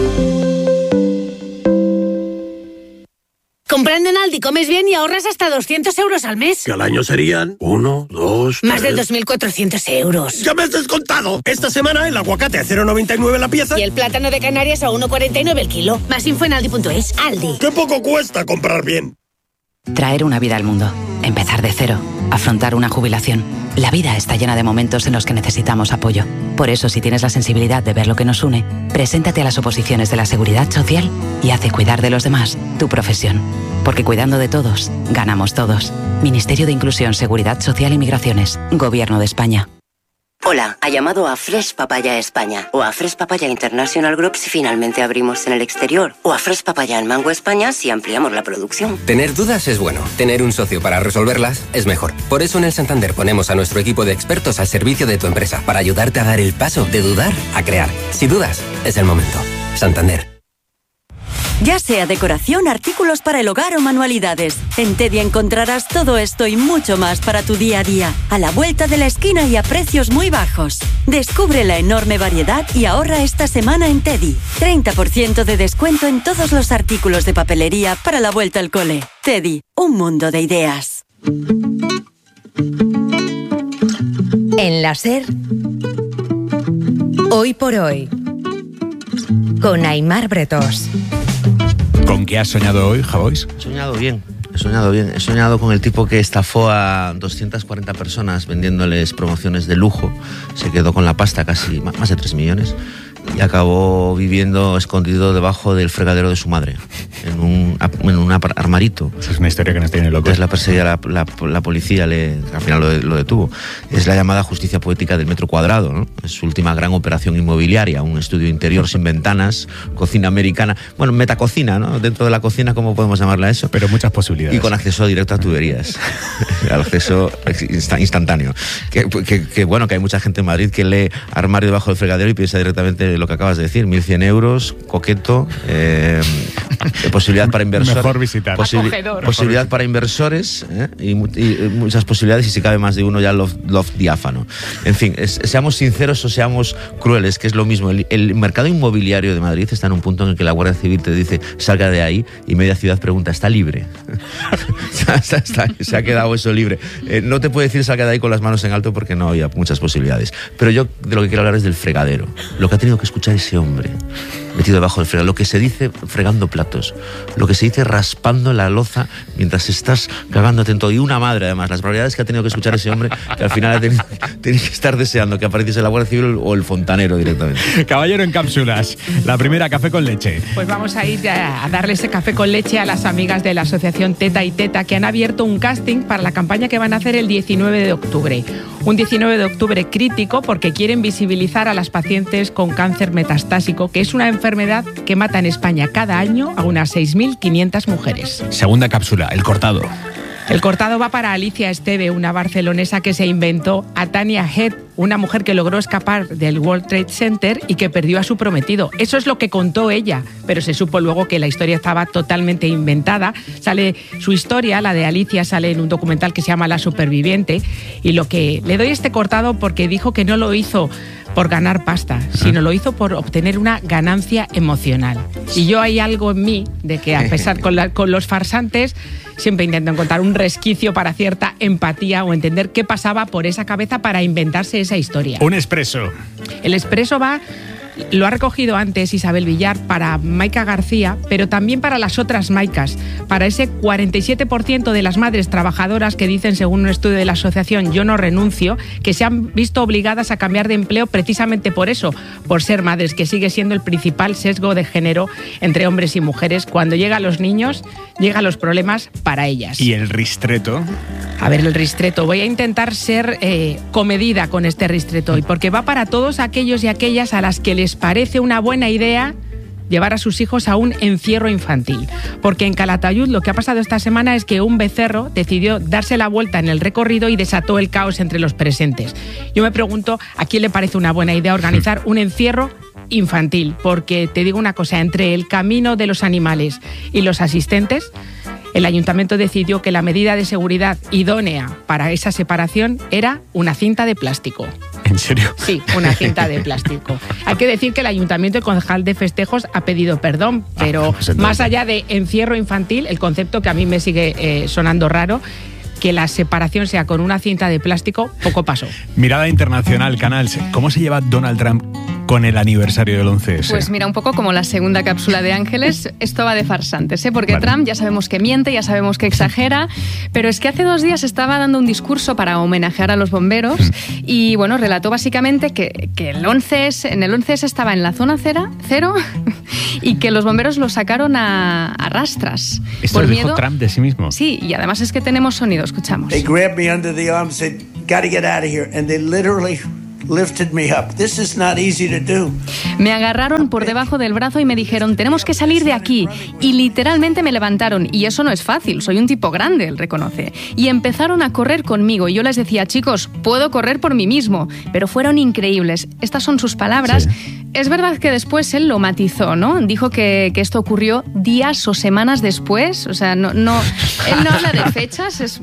Comprando en Aldi comes bien y ahorras hasta 200 euros al mes. Que al año serían 1, 2, 3... Más de 2.400 euros. ¡Ya me has descontado! Esta semana el aguacate a 0,99 la pieza. Y el plátano de Canarias a 1,49 el kilo. Más info en Aldi.es. Aldi. ¡Qué poco cuesta comprar bien! Traer una vida al mundo. Empezar de cero. Afrontar una jubilación. La vida está llena de momentos en los que necesitamos apoyo. Por eso, si tienes la sensibilidad de ver lo que nos une, preséntate a las oposiciones de la Seguridad Social y haz de cuidar de los demás tu profesión. Porque cuidando de todos, ganamos todos. Ministerio de Inclusión, Seguridad Social y Migraciones. Gobierno de España. Hola, ha llamado a Fresh Papaya España o a Fresh Papaya International Group si finalmente abrimos en el exterior o a Fresh Papaya en Mango España si ampliamos la producción. Tener dudas es bueno, tener un socio para resolverlas es mejor. Por eso en el Santander ponemos a nuestro equipo de expertos al servicio de tu empresa para ayudarte a dar el paso de dudar a crear. Si dudas, es el momento. Santander. Ya sea decoración, artículos para el hogar o manualidades, en Teddy encontrarás todo esto y mucho más para tu día a día, a la vuelta de la esquina y a precios muy bajos. Descubre la enorme variedad y ahorra esta semana en Teddy. 30% de descuento en todos los artículos de papelería para la vuelta al cole. Teddy, un mundo de ideas. En la SER, Hoy por Hoy, con Aimar Bretós. ¿Con qué has soñado hoy, Javois? He soñado bien. He soñado con el tipo que estafó a 240 personas vendiéndoles promociones de lujo. Se quedó con la pasta, casi más de 3 millones. Y acabó viviendo escondido debajo del fregadero de su madre, en un armarito. Esa es una historia que nos tiene locos. Entonces la perseguía la policía, al final lo detuvo. Es la llamada justicia poética del metro cuadrado, ¿no? Es su última gran operación inmobiliaria, un estudio interior sin ventanas, cocina americana, bueno, metacocina, ¿no? Dentro de la cocina, ¿cómo podemos llamarla eso? Pero muchas posibilidades. Y con acceso directo a tuberías, al acceso instantáneo. Que bueno, que hay mucha gente en Madrid que lee armario debajo del fregadero y piensa directamente lo que acabas de decir, 1.100 euros, coqueto, posibilidad para inversores. Mejor visitar. Posibilidad para inversores y muchas posibilidades, y si cabe más de uno ya loft diáfano. En fin, seamos sinceros o seamos crueles, que es lo mismo. El mercado inmobiliario de Madrid está en un punto en el que la Guardia Civil te dice salga de ahí y media ciudad pregunta, ¿está libre? Se ha quedado eso libre. No te puede decir salga de ahí con las manos en alto porque no había muchas posibilidades. Pero yo de lo que quiero hablar es del fregadero. Lo que ha tenido que escuchar ese hombre metido debajo del fregadero, lo que se dice fregando platos, lo que se dice raspando la loza mientras estás cagándote en todo, y una madre además, las probabilidades que ha tenido que escuchar ese hombre, que al final tiene que estar deseando que apareciese la Guardia Civil o el fontanero directamente. Caballero en cápsulas, la primera, café con leche. Pues vamos a ir a darle ese café con leche a las amigas de la asociación Teta y Teta, que han abierto un casting para la campaña que van a hacer el 19 de octubre. Un 19 de octubre crítico porque quieren visibilizar a las pacientes con cáncer metastásico, que es una enfermedad que mata en España cada año a unas 6.500 mujeres. Segunda cápsula, el cortado. El cortado va para Alicia Esteve, una barcelonesa que se inventó a Tania Head, una mujer que logró escapar del World Trade Center y que perdió a su prometido. Eso es lo que contó ella, pero se supo luego que la historia estaba totalmente inventada. Sale su historia, la de Alicia, sale en un documental que se llama La Superviviente, y lo que le doy este cortado porque dijo que no lo hizo por ganar pasta, sino lo hizo por obtener una ganancia emocional. Y yo hay algo en mí de que, a pesar con los farsantes, siempre intento encontrar un resquicio para cierta empatía o entender qué pasaba por esa cabeza para inventarse esa historia. Un expreso. El expreso lo ha recogido antes Isabel Villar para Maika García, pero también para las otras Maicas, para ese 47% de las madres trabajadoras que dicen, según un estudio de la asociación Yo no renuncio, que se han visto obligadas a cambiar de empleo precisamente por eso, por ser madres, que sigue siendo el principal sesgo de género entre hombres y mujeres. Cuando llegan los niños, llegan los problemas para ellas. ¿Y el ristreto? A ver, el ristreto. Voy a intentar ser comedida con este ristreto hoy, porque va para todos aquellos y aquellas a las que les parece una buena idea llevar a sus hijos a un encierro infantil. Porque en Calatayud lo que ha pasado esta semana es que un becerro decidió darse la vuelta en el recorrido y desató el caos entre los presentes. Yo me pregunto a quién le parece una buena idea organizar un encierro infantil, porque te digo una cosa, entre el camino de los animales y los asistentes, el ayuntamiento decidió que la medida de seguridad idónea para esa separación era una cinta de plástico. ¿En serio? Sí, una cinta de plástico. Hay que decir que el ayuntamiento y concejal de festejos ha pedido perdón, pero más allá de encierro infantil, el concepto que a mí me sigue sonando raro, que la separación sea con una cinta de plástico, poco pasó. Mirada internacional, Canals. ¿Cómo se lleva Donald Trump con el aniversario del 11S? Pues mira, un poco como la segunda cápsula de Ángeles, esto va de farsantes, ¿eh? Porque Trump ya sabemos que miente, ya sabemos que exagera, pero es que hace 2 días estaba dando un discurso para homenajear a los bomberos y bueno, relató básicamente que en el 11S estaba en la zona cero y que los bomberos lo sacaron a rastras. ¿Esto lo dijo Trump de sí mismo? Sí, y además es que tenemos sonido, escuchamos. They grabbed me under the arm and said, "Gotta get out of here," and they literally lifted me up. This is not easy to do. Me agarraron por debajo del brazo y me dijeron, tenemos que salir de aquí. Y literalmente me levantaron. Y eso no es fácil, soy un tipo grande, él reconoce. Y empezaron a correr conmigo. Y yo les decía, chicos, puedo correr por mí mismo. Pero fueron increíbles. Estas son sus palabras. Sí. Es verdad que después él lo matizó, ¿no? Dijo que esto ocurrió días o semanas después. O sea, no, él no habla de fechas. Es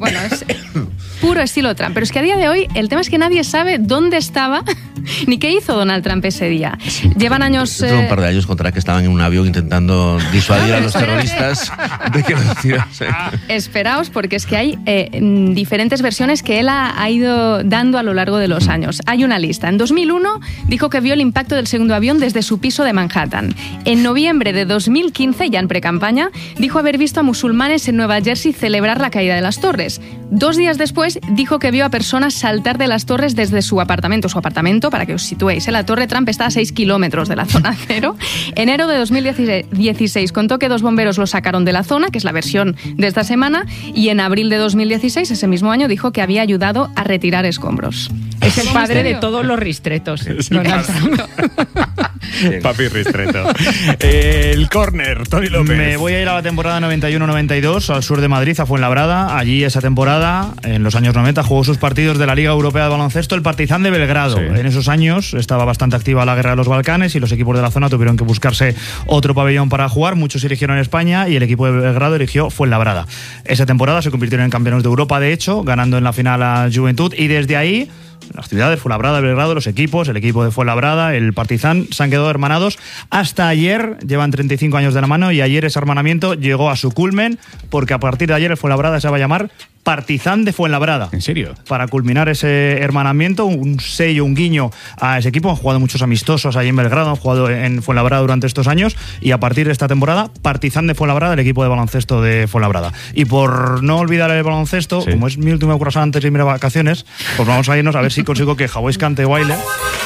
puro estilo Trump. Pero es que a día de hoy el tema es que nadie sabe dónde estaba ni qué hizo Donald Trump ese día. Sí. Llevan años... Dentro de un par de años contará que estaban en un avión intentando disuadir a los terroristas de que lo hicieran. Sí. Esperaos, porque es que hay diferentes versiones que él ha ido dando a lo largo de los años. Hay una lista. En 2001 dijo que vio el impacto del segundo avión desde su piso de Manhattan. En noviembre de 2015, ya en precampaña, dijo haber visto a musulmanes en Nueva Jersey celebrar la caída de las torres. 2 días después dijo que vio a personas saltar de las torres desde su apartamento. Su apartamento, para que os situéis, la Torre Trump está a 6 kilómetros de la zona cero. Enero de 2016 contó que 2 bomberos lo sacaron de la zona, que es la versión de esta semana, y en abril de 2016, ese mismo año, dijo que había ayudado a retirar escombros. Es el padre de todos los ristretos. Papi ristreto. El córner, Tony López. Me voy a ir a la temporada 91-92 al sur de Madrid, a Fuenlabrada. Allí esa temporada, en los años 90, jugó sus partidos de la Liga Europea de Baloncesto el Partizan de Belgrado. Sí. En esos años estaba bastante activa la guerra de los Balcanes y los equipos de la zona tuvieron que buscarse otro pabellón para jugar. Muchos eligieron España y el equipo de Belgrado eligió Fuenlabrada. Esa temporada se convirtieron en campeones de Europa, de hecho, ganando en la final a Juventud, y desde ahí las ciudades, Fuenlabrada, Belgrado, los equipos, el equipo de Fuenlabrada, el Partizan, se han quedado hermanados hasta ayer. Llevan 35 años de la mano y ayer ese hermanamiento llegó a su culmen, porque a partir de ayer el Fuenlabrada se va a llamar Partizan de Fuenlabrada. ¿En serio? Para culminar ese hermanamiento, un sello, un guiño a ese equipo. Han jugado muchos amistosos ahí en Belgrado, han jugado en Fuenlabrada durante estos años, y a partir de esta temporada, Partizan de Fuenlabrada, el equipo de baloncesto de Fuenlabrada. Y por no olvidar el baloncesto, sí, como es mi último croissant antes de irme de vacaciones, pues vamos a irnos a ver si consigo que Hawái cante o baile.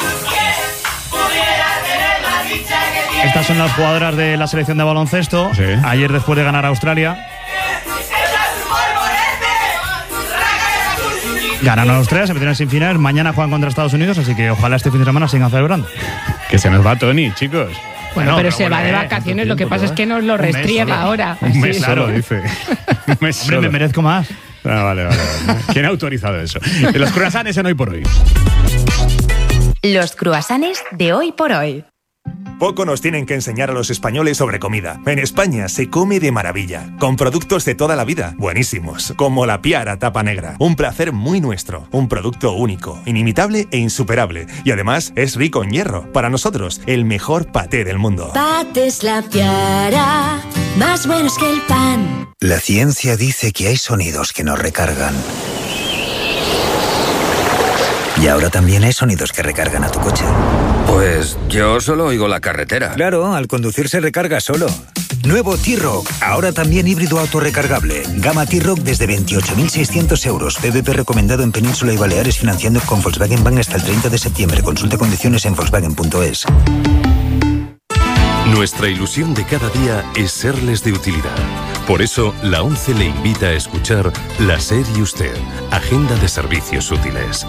Estas son las jugadoras de la selección de baloncesto. Sí. Ayer, después de ganar a Australia, ganaron a Australia, se metieron en semifinales. Mañana juegan contra Estados Unidos, así que ojalá este fin de semana sigan celebrando. Que se nos va Tony, chicos. Bueno, pero se va de vacaciones, lo que pasa es que nos lo restriega ahora. Un mes solo, dice. Un mes solo. Hombre, me merezco más. Vale. ¿Quién ha autorizado eso? Los croissants en Hoy por Hoy. Los croissants de Hoy por Hoy. Poco nos tienen que enseñar a los españoles sobre comida. En España se come de maravilla, con productos de toda la vida, buenísimos, como la Piara Tapa Negra. Un placer muy nuestro, un producto único, inimitable e insuperable. Y además es rico en hierro. Para nosotros, el mejor paté del mundo. Patés La Piara, más buenos que el pan. La ciencia dice que hay sonidos que nos recargan. Y ahora también hay sonidos que recargan a tu coche. Pues yo solo oigo la carretera. Claro, al conducir se recarga solo. Nuevo T-Roc, ahora también híbrido autorrecargable. Gama T-Roc desde 28.600 euros. PVP recomendado en Península y Baleares, financiando con Volkswagen Bank hasta el 30 de septiembre. Consulta condiciones en Volkswagen.es. Nuestra ilusión de cada día es serles de utilidad. Por eso, la ONCE le invita a escuchar La SER y Usted, Agenda de Servicios Útiles.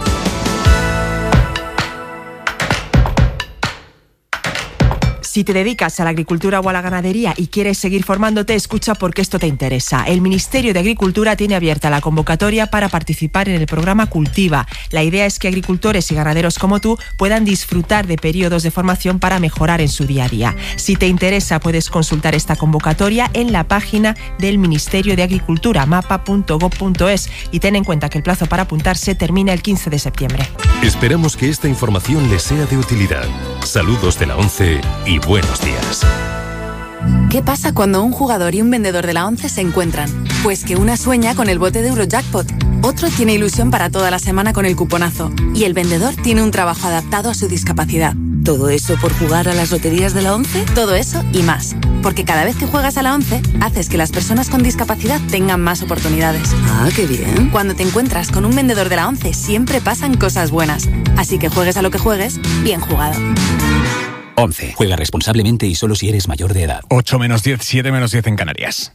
Si te dedicas a la agricultura o a la ganadería y quieres seguir formándote, escucha porque esto te interesa. El Ministerio de Agricultura tiene abierta la convocatoria para participar en el programa Cultiva. La idea es que agricultores y ganaderos como tú puedan disfrutar de periodos de formación para mejorar en su día a día. Si te interesa, puedes consultar esta convocatoria en la página del Ministerio de Agricultura, mapa.gov.es, y ten en cuenta que el plazo para apuntarse termina el 15 de septiembre. Esperamos que esta información les sea de utilidad. Saludos de la ONCE y buenos días. ¿Qué pasa cuando un jugador y un vendedor de la ONCE se encuentran? Pues que una sueña con el bote de Eurojackpot, otro tiene ilusión para toda la semana con el cuponazo y el vendedor tiene un trabajo adaptado a su discapacidad. ¿Todo eso por jugar a las loterías de la ONCE? Todo eso y más. Porque cada vez que juegas a la ONCE, haces que las personas con discapacidad tengan más oportunidades. Ah, qué bien. Cuando te encuentras con un vendedor de la ONCE, siempre pasan cosas buenas. Así que juegues a lo que juegues, bien jugado. 11. Juega responsablemente y solo si eres mayor de edad. 8 menos 10, 7 menos 10 en Canarias.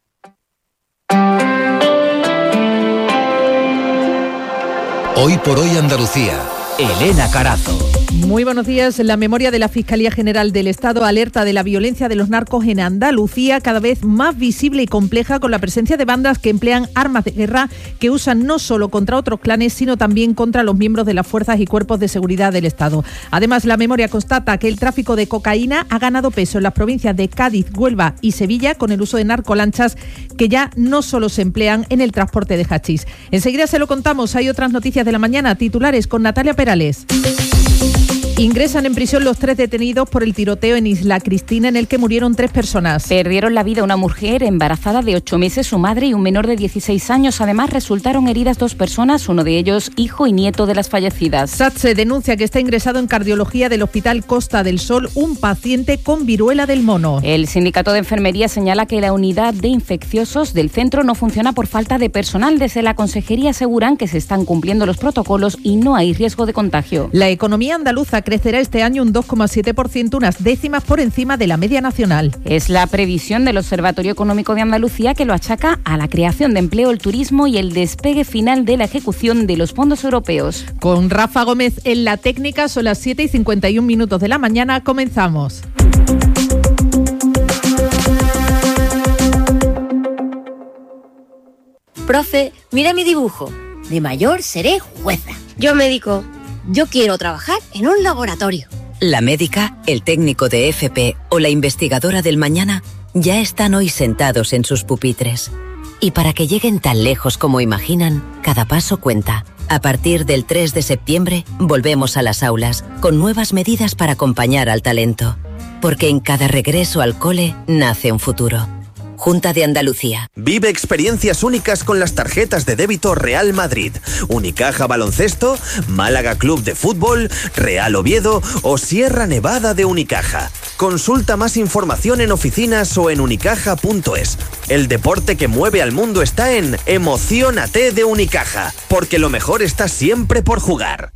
Hoy por hoy Andalucía. Elena Carazo. Muy buenos días. La memoria de la Fiscalía General del Estado alerta de la violencia de los narcos en Andalucía, cada vez más visible y compleja, con la presencia de bandas que emplean armas de guerra que usan no solo contra otros clanes, sino también contra los miembros de las fuerzas y cuerpos de seguridad del Estado. Además, la memoria constata que el tráfico de cocaína ha ganado peso en las provincias de Cádiz, Huelva y Sevilla, con el uso de narcolanchas que ya no solo se emplean en el transporte de hachís. Enseguida se lo contamos. Hay otras noticias de la mañana, titulares con Natalia Perales. Ingresan en prisión los 3 detenidos por el tiroteo en Isla Cristina, en el que murieron 3 personas. Perdieron la vida una mujer embarazada de 8 meses, su madre y un menor de 16 años. Además, resultaron heridas 2 personas, uno de ellos hijo y nieto de las fallecidas. SATSE denuncia que está ingresado en cardiología del Hospital Costa del Sol un paciente con viruela del mono. El sindicato de enfermería señala que la unidad de infecciosos del centro no funciona por falta de personal. Desde la consejería aseguran que se están cumpliendo los protocolos y no hay riesgo de contagio. La economía andaluza crecerá este año un 2,7%, unas décimas por encima de la media nacional. Es la previsión del Observatorio Económico de Andalucía, que lo achaca a la creación de empleo, el turismo y el despegue final de la ejecución de los fondos europeos. Con Rafa Gómez en la técnica, son las 7:51 de la mañana. Comenzamos. Profe, mira mi dibujo. De mayor seré jueza. Yo médico. Yo quiero trabajar en un laboratorio. La médica, el técnico de FP o la investigadora del mañana ya están hoy sentados en sus pupitres. Y para que lleguen tan lejos como imaginan, cada paso cuenta. A partir del 3 de septiembre, volvemos a las aulas con nuevas medidas para acompañar al talento. Porque en cada regreso al cole nace un futuro. Junta de Andalucía. Vive experiencias únicas con las tarjetas de débito Real Madrid, Unicaja Baloncesto, Málaga Club de Fútbol, Real Oviedo o Sierra Nevada de Unicaja. Consulta más información en oficinas o en unicaja.es. El deporte que mueve al mundo está en Emociónate de Unicaja, porque lo mejor está siempre por jugar.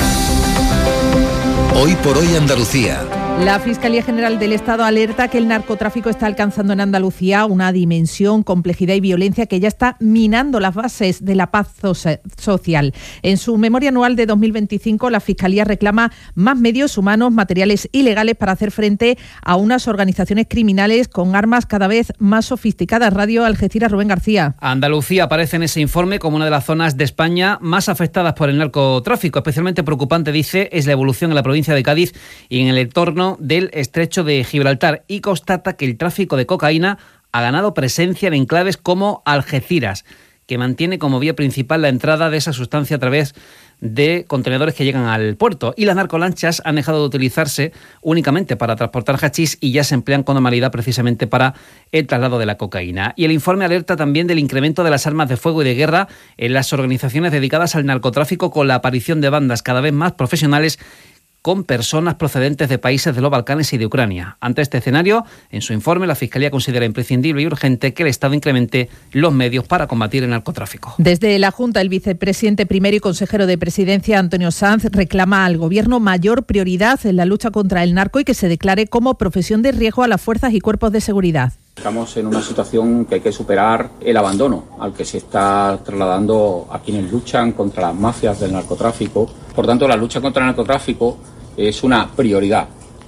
Hoy por hoy Andalucía. La Fiscalía General del Estado alerta que el narcotráfico está alcanzando en Andalucía una dimensión, complejidad y violencia que ya está minando las bases de la paz social. En su memoria anual de 2025, la Fiscalía reclama más medios humanos, materiales y legales para hacer frente a unas organizaciones criminales con armas cada vez más sofisticadas. Radio Algeciras, Rubén García. Andalucía aparece en ese informe como una de las zonas de España más afectadas por el narcotráfico. Especialmente preocupante, dice, es la evolución en la provincia de Cádiz y en el entorno del estrecho de Gibraltar, y constata que el tráfico de cocaína ha ganado presencia en enclaves como Algeciras, que mantiene como vía principal la entrada de esa sustancia a través de contenedores que llegan al puerto, y las narcolanchas han dejado de utilizarse únicamente para transportar hachís y ya se emplean con normalidad precisamente para el traslado de la cocaína. Y el informe alerta también del incremento de las armas de fuego y de guerra en las organizaciones dedicadas al narcotráfico, con la aparición de bandas cada vez más profesionales con personas procedentes de países de los Balcanes y de Ucrania. Ante este escenario, en su informe, la Fiscalía considera imprescindible y urgente que el Estado incremente los medios para combatir el narcotráfico. Desde la Junta, el vicepresidente primero y consejero de Presidencia, Antonio Sanz, reclama al Gobierno mayor prioridad en la lucha contra el narco y que se declare como profesión de riesgo a las fuerzas y cuerpos de seguridad. Estamos en una situación que hay que superar el abandono al que se está trasladando a quienes luchan contra las mafias del narcotráfico. Por tanto, la lucha contra el narcotráfico es una prioridad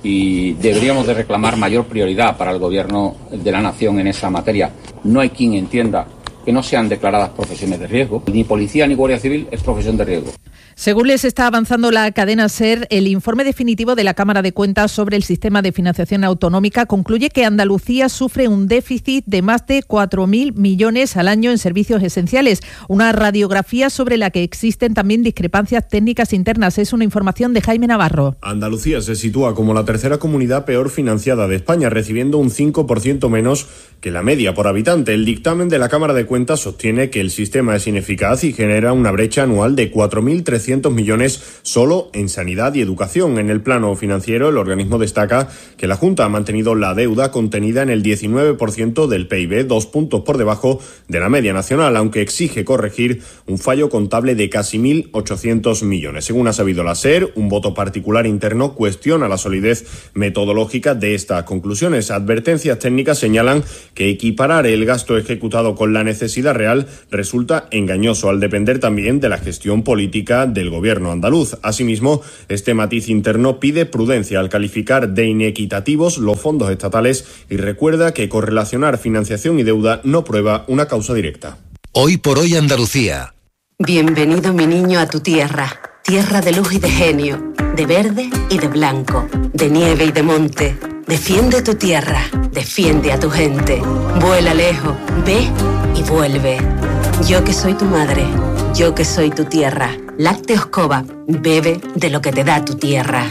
y deberíamos de reclamar mayor prioridad para el Gobierno de la Nación en esa materia. No hay quien entienda que no sean declaradas profesiones de riesgo. Ni policía ni guardia civil es profesión de riesgo. Según les está avanzando la cadena SER, el informe definitivo de la Cámara de Cuentas sobre el sistema de financiación autonómica concluye que Andalucía sufre un déficit de más de 4.000 millones al año en servicios esenciales. Una radiografía sobre la que existen también discrepancias técnicas internas. Es una información de Jaime Navarro. Andalucía se sitúa como la tercera comunidad peor financiada de España, recibiendo un 5% menos que la media por habitante. El dictamen de la Cámara de Cuentas sostiene que el sistema es ineficaz y genera una brecha anual de 4.300 millones solo en sanidad y educación. En el plano financiero, el organismo destaca que la Junta ha mantenido la deuda contenida en el 19% del PIB, 2 puntos por debajo de la media nacional, aunque exige corregir un fallo contable de casi 1.800 millones. Según ha sabido la SER, un voto particular interno cuestiona la solidez metodológica de estas conclusiones. Advertencias técnicas señalan que equiparar el gasto ejecutado con la necesidad real resulta engañoso, al depender también de la gestión política del gobierno andaluz. Asimismo, este matiz interno pide prudencia al calificar de inequitativos los fondos estatales y recuerda que correlacionar financiación y deuda no prueba una causa directa. Hoy por hoy Andalucía. Bienvenido, mi niño, a tu tierra. Tierra de luz y de genio, de verde y de blanco, de nieve y de monte. Defiende tu tierra, defiende a tu gente. Vuela lejos, ve y vuelve. Yo que soy tu madre, yo que soy tu tierra. Lácteos Cova, bebe de lo que te da tu tierra.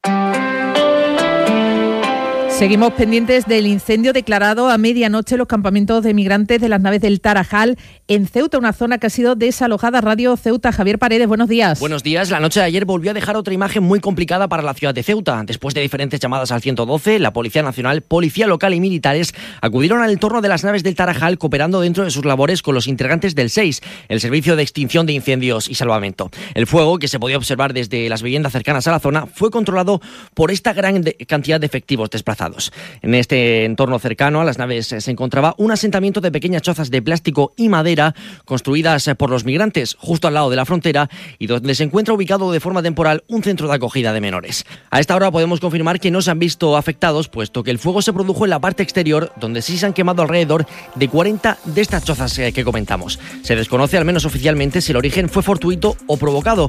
Seguimos pendientes del incendio declarado a medianoche en los campamentos de migrantes de las naves del Tarajal en Ceuta, una zona que ha sido desalojada. Radio Ceuta, Javier Paredes, buenos días. Buenos días. La noche de ayer volvió a dejar otra imagen muy complicada para la ciudad de Ceuta. Después de diferentes llamadas al 112, la Policía Nacional, Policía Local y militares acudieron al entorno de las naves del Tarajal, cooperando dentro de sus labores con los integrantes del SEIS, el Servicio de Extinción de Incendios y Salvamento. El fuego, que se podía observar desde las viviendas cercanas a la zona, fue controlado por esta gran cantidad de efectivos desplazados. En este entorno cercano a las naves se encontraba un asentamiento de pequeñas chozas de plástico y madera construidas por los migrantes justo al lado de la frontera y donde se encuentra ubicado de forma temporal un centro de acogida de menores. A esta hora podemos confirmar que no se han visto afectados, puesto que el fuego se produjo en la parte exterior, donde sí se han quemado alrededor de 40 de estas chozas que comentamos. Se desconoce, al menos oficialmente, si el origen fue fortuito o provocado.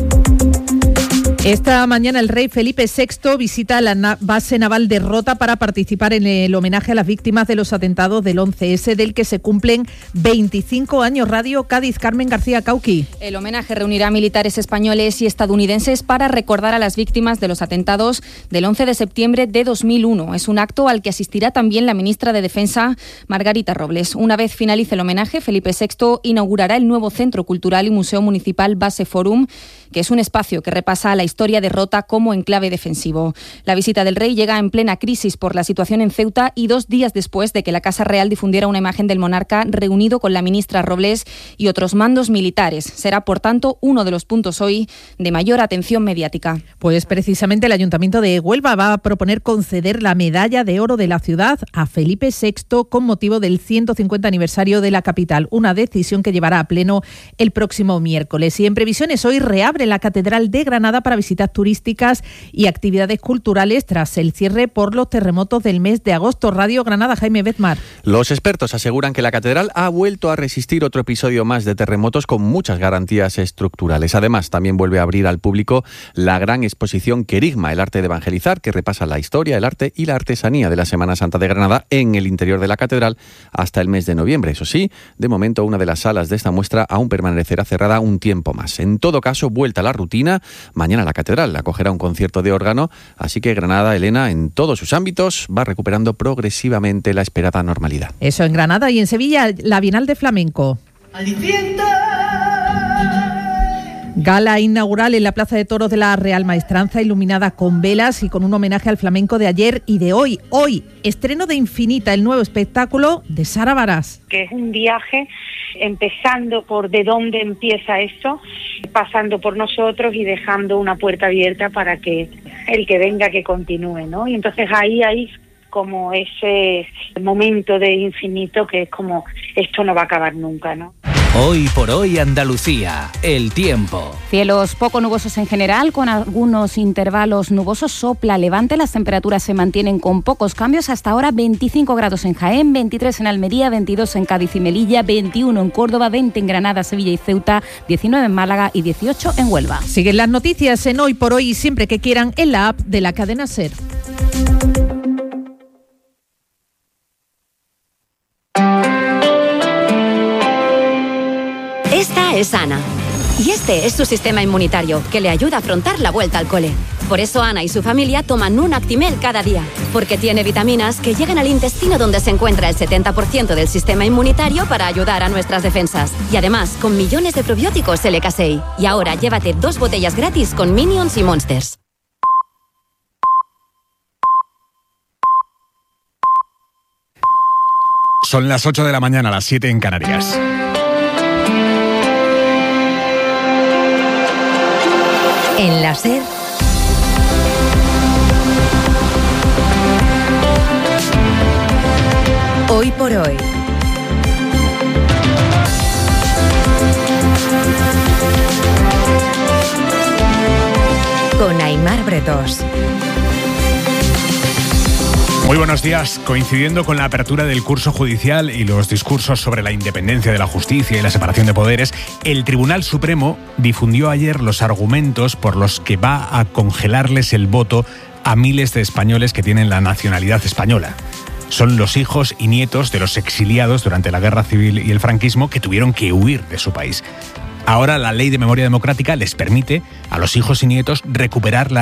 Esta mañana el rey Felipe VI visita la base naval de Rota para participar en el homenaje a las víctimas de los atentados del 11S, del que se cumplen 25 años. Radio Cádiz, Carmen García Cauqui. El homenaje reunirá a militares españoles y estadounidenses para recordar a las víctimas de los atentados del 11 de septiembre de 2001. Es un acto al que asistirá también la ministra de Defensa, Margarita Robles. Una vez finalice el homenaje, Felipe VI inaugurará el nuevo Centro Cultural y Museo Municipal Base Forum, que es un espacio que repasa la historia de Rota como enclave defensivo. La visita del rey llega en plena crisis por la situación en Ceuta y 2 días después de que la Casa Real difundiera una imagen del monarca reunido con la ministra Robles y otros mandos militares. Será, por tanto, uno de los puntos hoy de mayor atención mediática. Pues precisamente el Ayuntamiento de Huelva va a proponer conceder la medalla de oro de la ciudad a Felipe VI con motivo del 150 aniversario de la capital, una decisión que llevará a pleno el próximo miércoles. Y en previsiones, hoy reabre la Catedral de Granada para visitas turísticas y actividades culturales tras el cierre por los terremotos del mes de agosto. Radio Granada, Jaime Bezmar. Los expertos aseguran que la catedral ha vuelto a resistir otro episodio más de terremotos con muchas garantías estructurales. Además, también vuelve a abrir al público la gran exposición Querigma, el arte de evangelizar, que repasa la historia, el arte y la artesanía de la Semana Santa de Granada en el interior de la catedral hasta el mes de noviembre. Eso sí, de momento una de las salas de esta muestra aún permanecerá cerrada un tiempo más. En todo caso, vuelta a la rutina, mañana la catedral acogerá un concierto de órgano, así que Granada, Elena, en todos sus ámbitos va recuperando progresivamente la esperada normalidad. Eso en Granada. Y en Sevilla, la Bienal de Flamenco. Gala inaugural en la Plaza de Toros de la Real Maestranza, iluminada con velas y con un homenaje al flamenco de ayer y de hoy. Hoy, estreno de Infinita, el nuevo espectáculo de Sara Barás. Que es un viaje empezando por de dónde empieza esto, pasando por nosotros y dejando una puerta abierta para que el que venga que continúe, ¿no? Y entonces ahí hay como ese momento de infinito que es como esto no va a acabar nunca, ¿no? Hoy por hoy Andalucía, el tiempo. Cielos poco nubosos en general, con algunos intervalos nubosos, sopla levante, las temperaturas se mantienen con pocos cambios, hasta ahora 25 grados en Jaén, 23 en Almería, 22 en Cádiz y Melilla, 21 en Córdoba, 20 en Granada, Sevilla y Ceuta, 19 en Málaga y 18 en Huelva. Siguen las noticias en Hoy por Hoy y siempre que quieran en la app de la cadena SER. Esta es Ana. Y este es su sistema inmunitario, que le ayuda a afrontar la vuelta al cole. Por eso Ana y su familia toman un Actimel cada día, porque tiene vitaminas que llegan al intestino donde se encuentra el 70% del sistema inmunitario para ayudar a nuestras defensas. Y además, con millones de probióticos LK6. Y ahora llévate 2 botellas gratis con Minions y Monsters. Son las 8 de la mañana, las 7 en Canarias. En la SER, Hoy por Hoy. Con Aimar Bretos. Muy buenos días. Coincidiendo con la apertura del curso judicial y los discursos sobre la independencia de la justicia y la separación de poderes, el Tribunal Supremo difundió ayer los argumentos por los que va a congelarles el voto a miles de españoles que tienen la nacionalidad española. Son los hijos y nietos de los exiliados durante la Guerra Civil y el franquismo que tuvieron que huir de su país. Ahora la Ley de Memoria Democrática les permite a los hijos y nietos recuperar la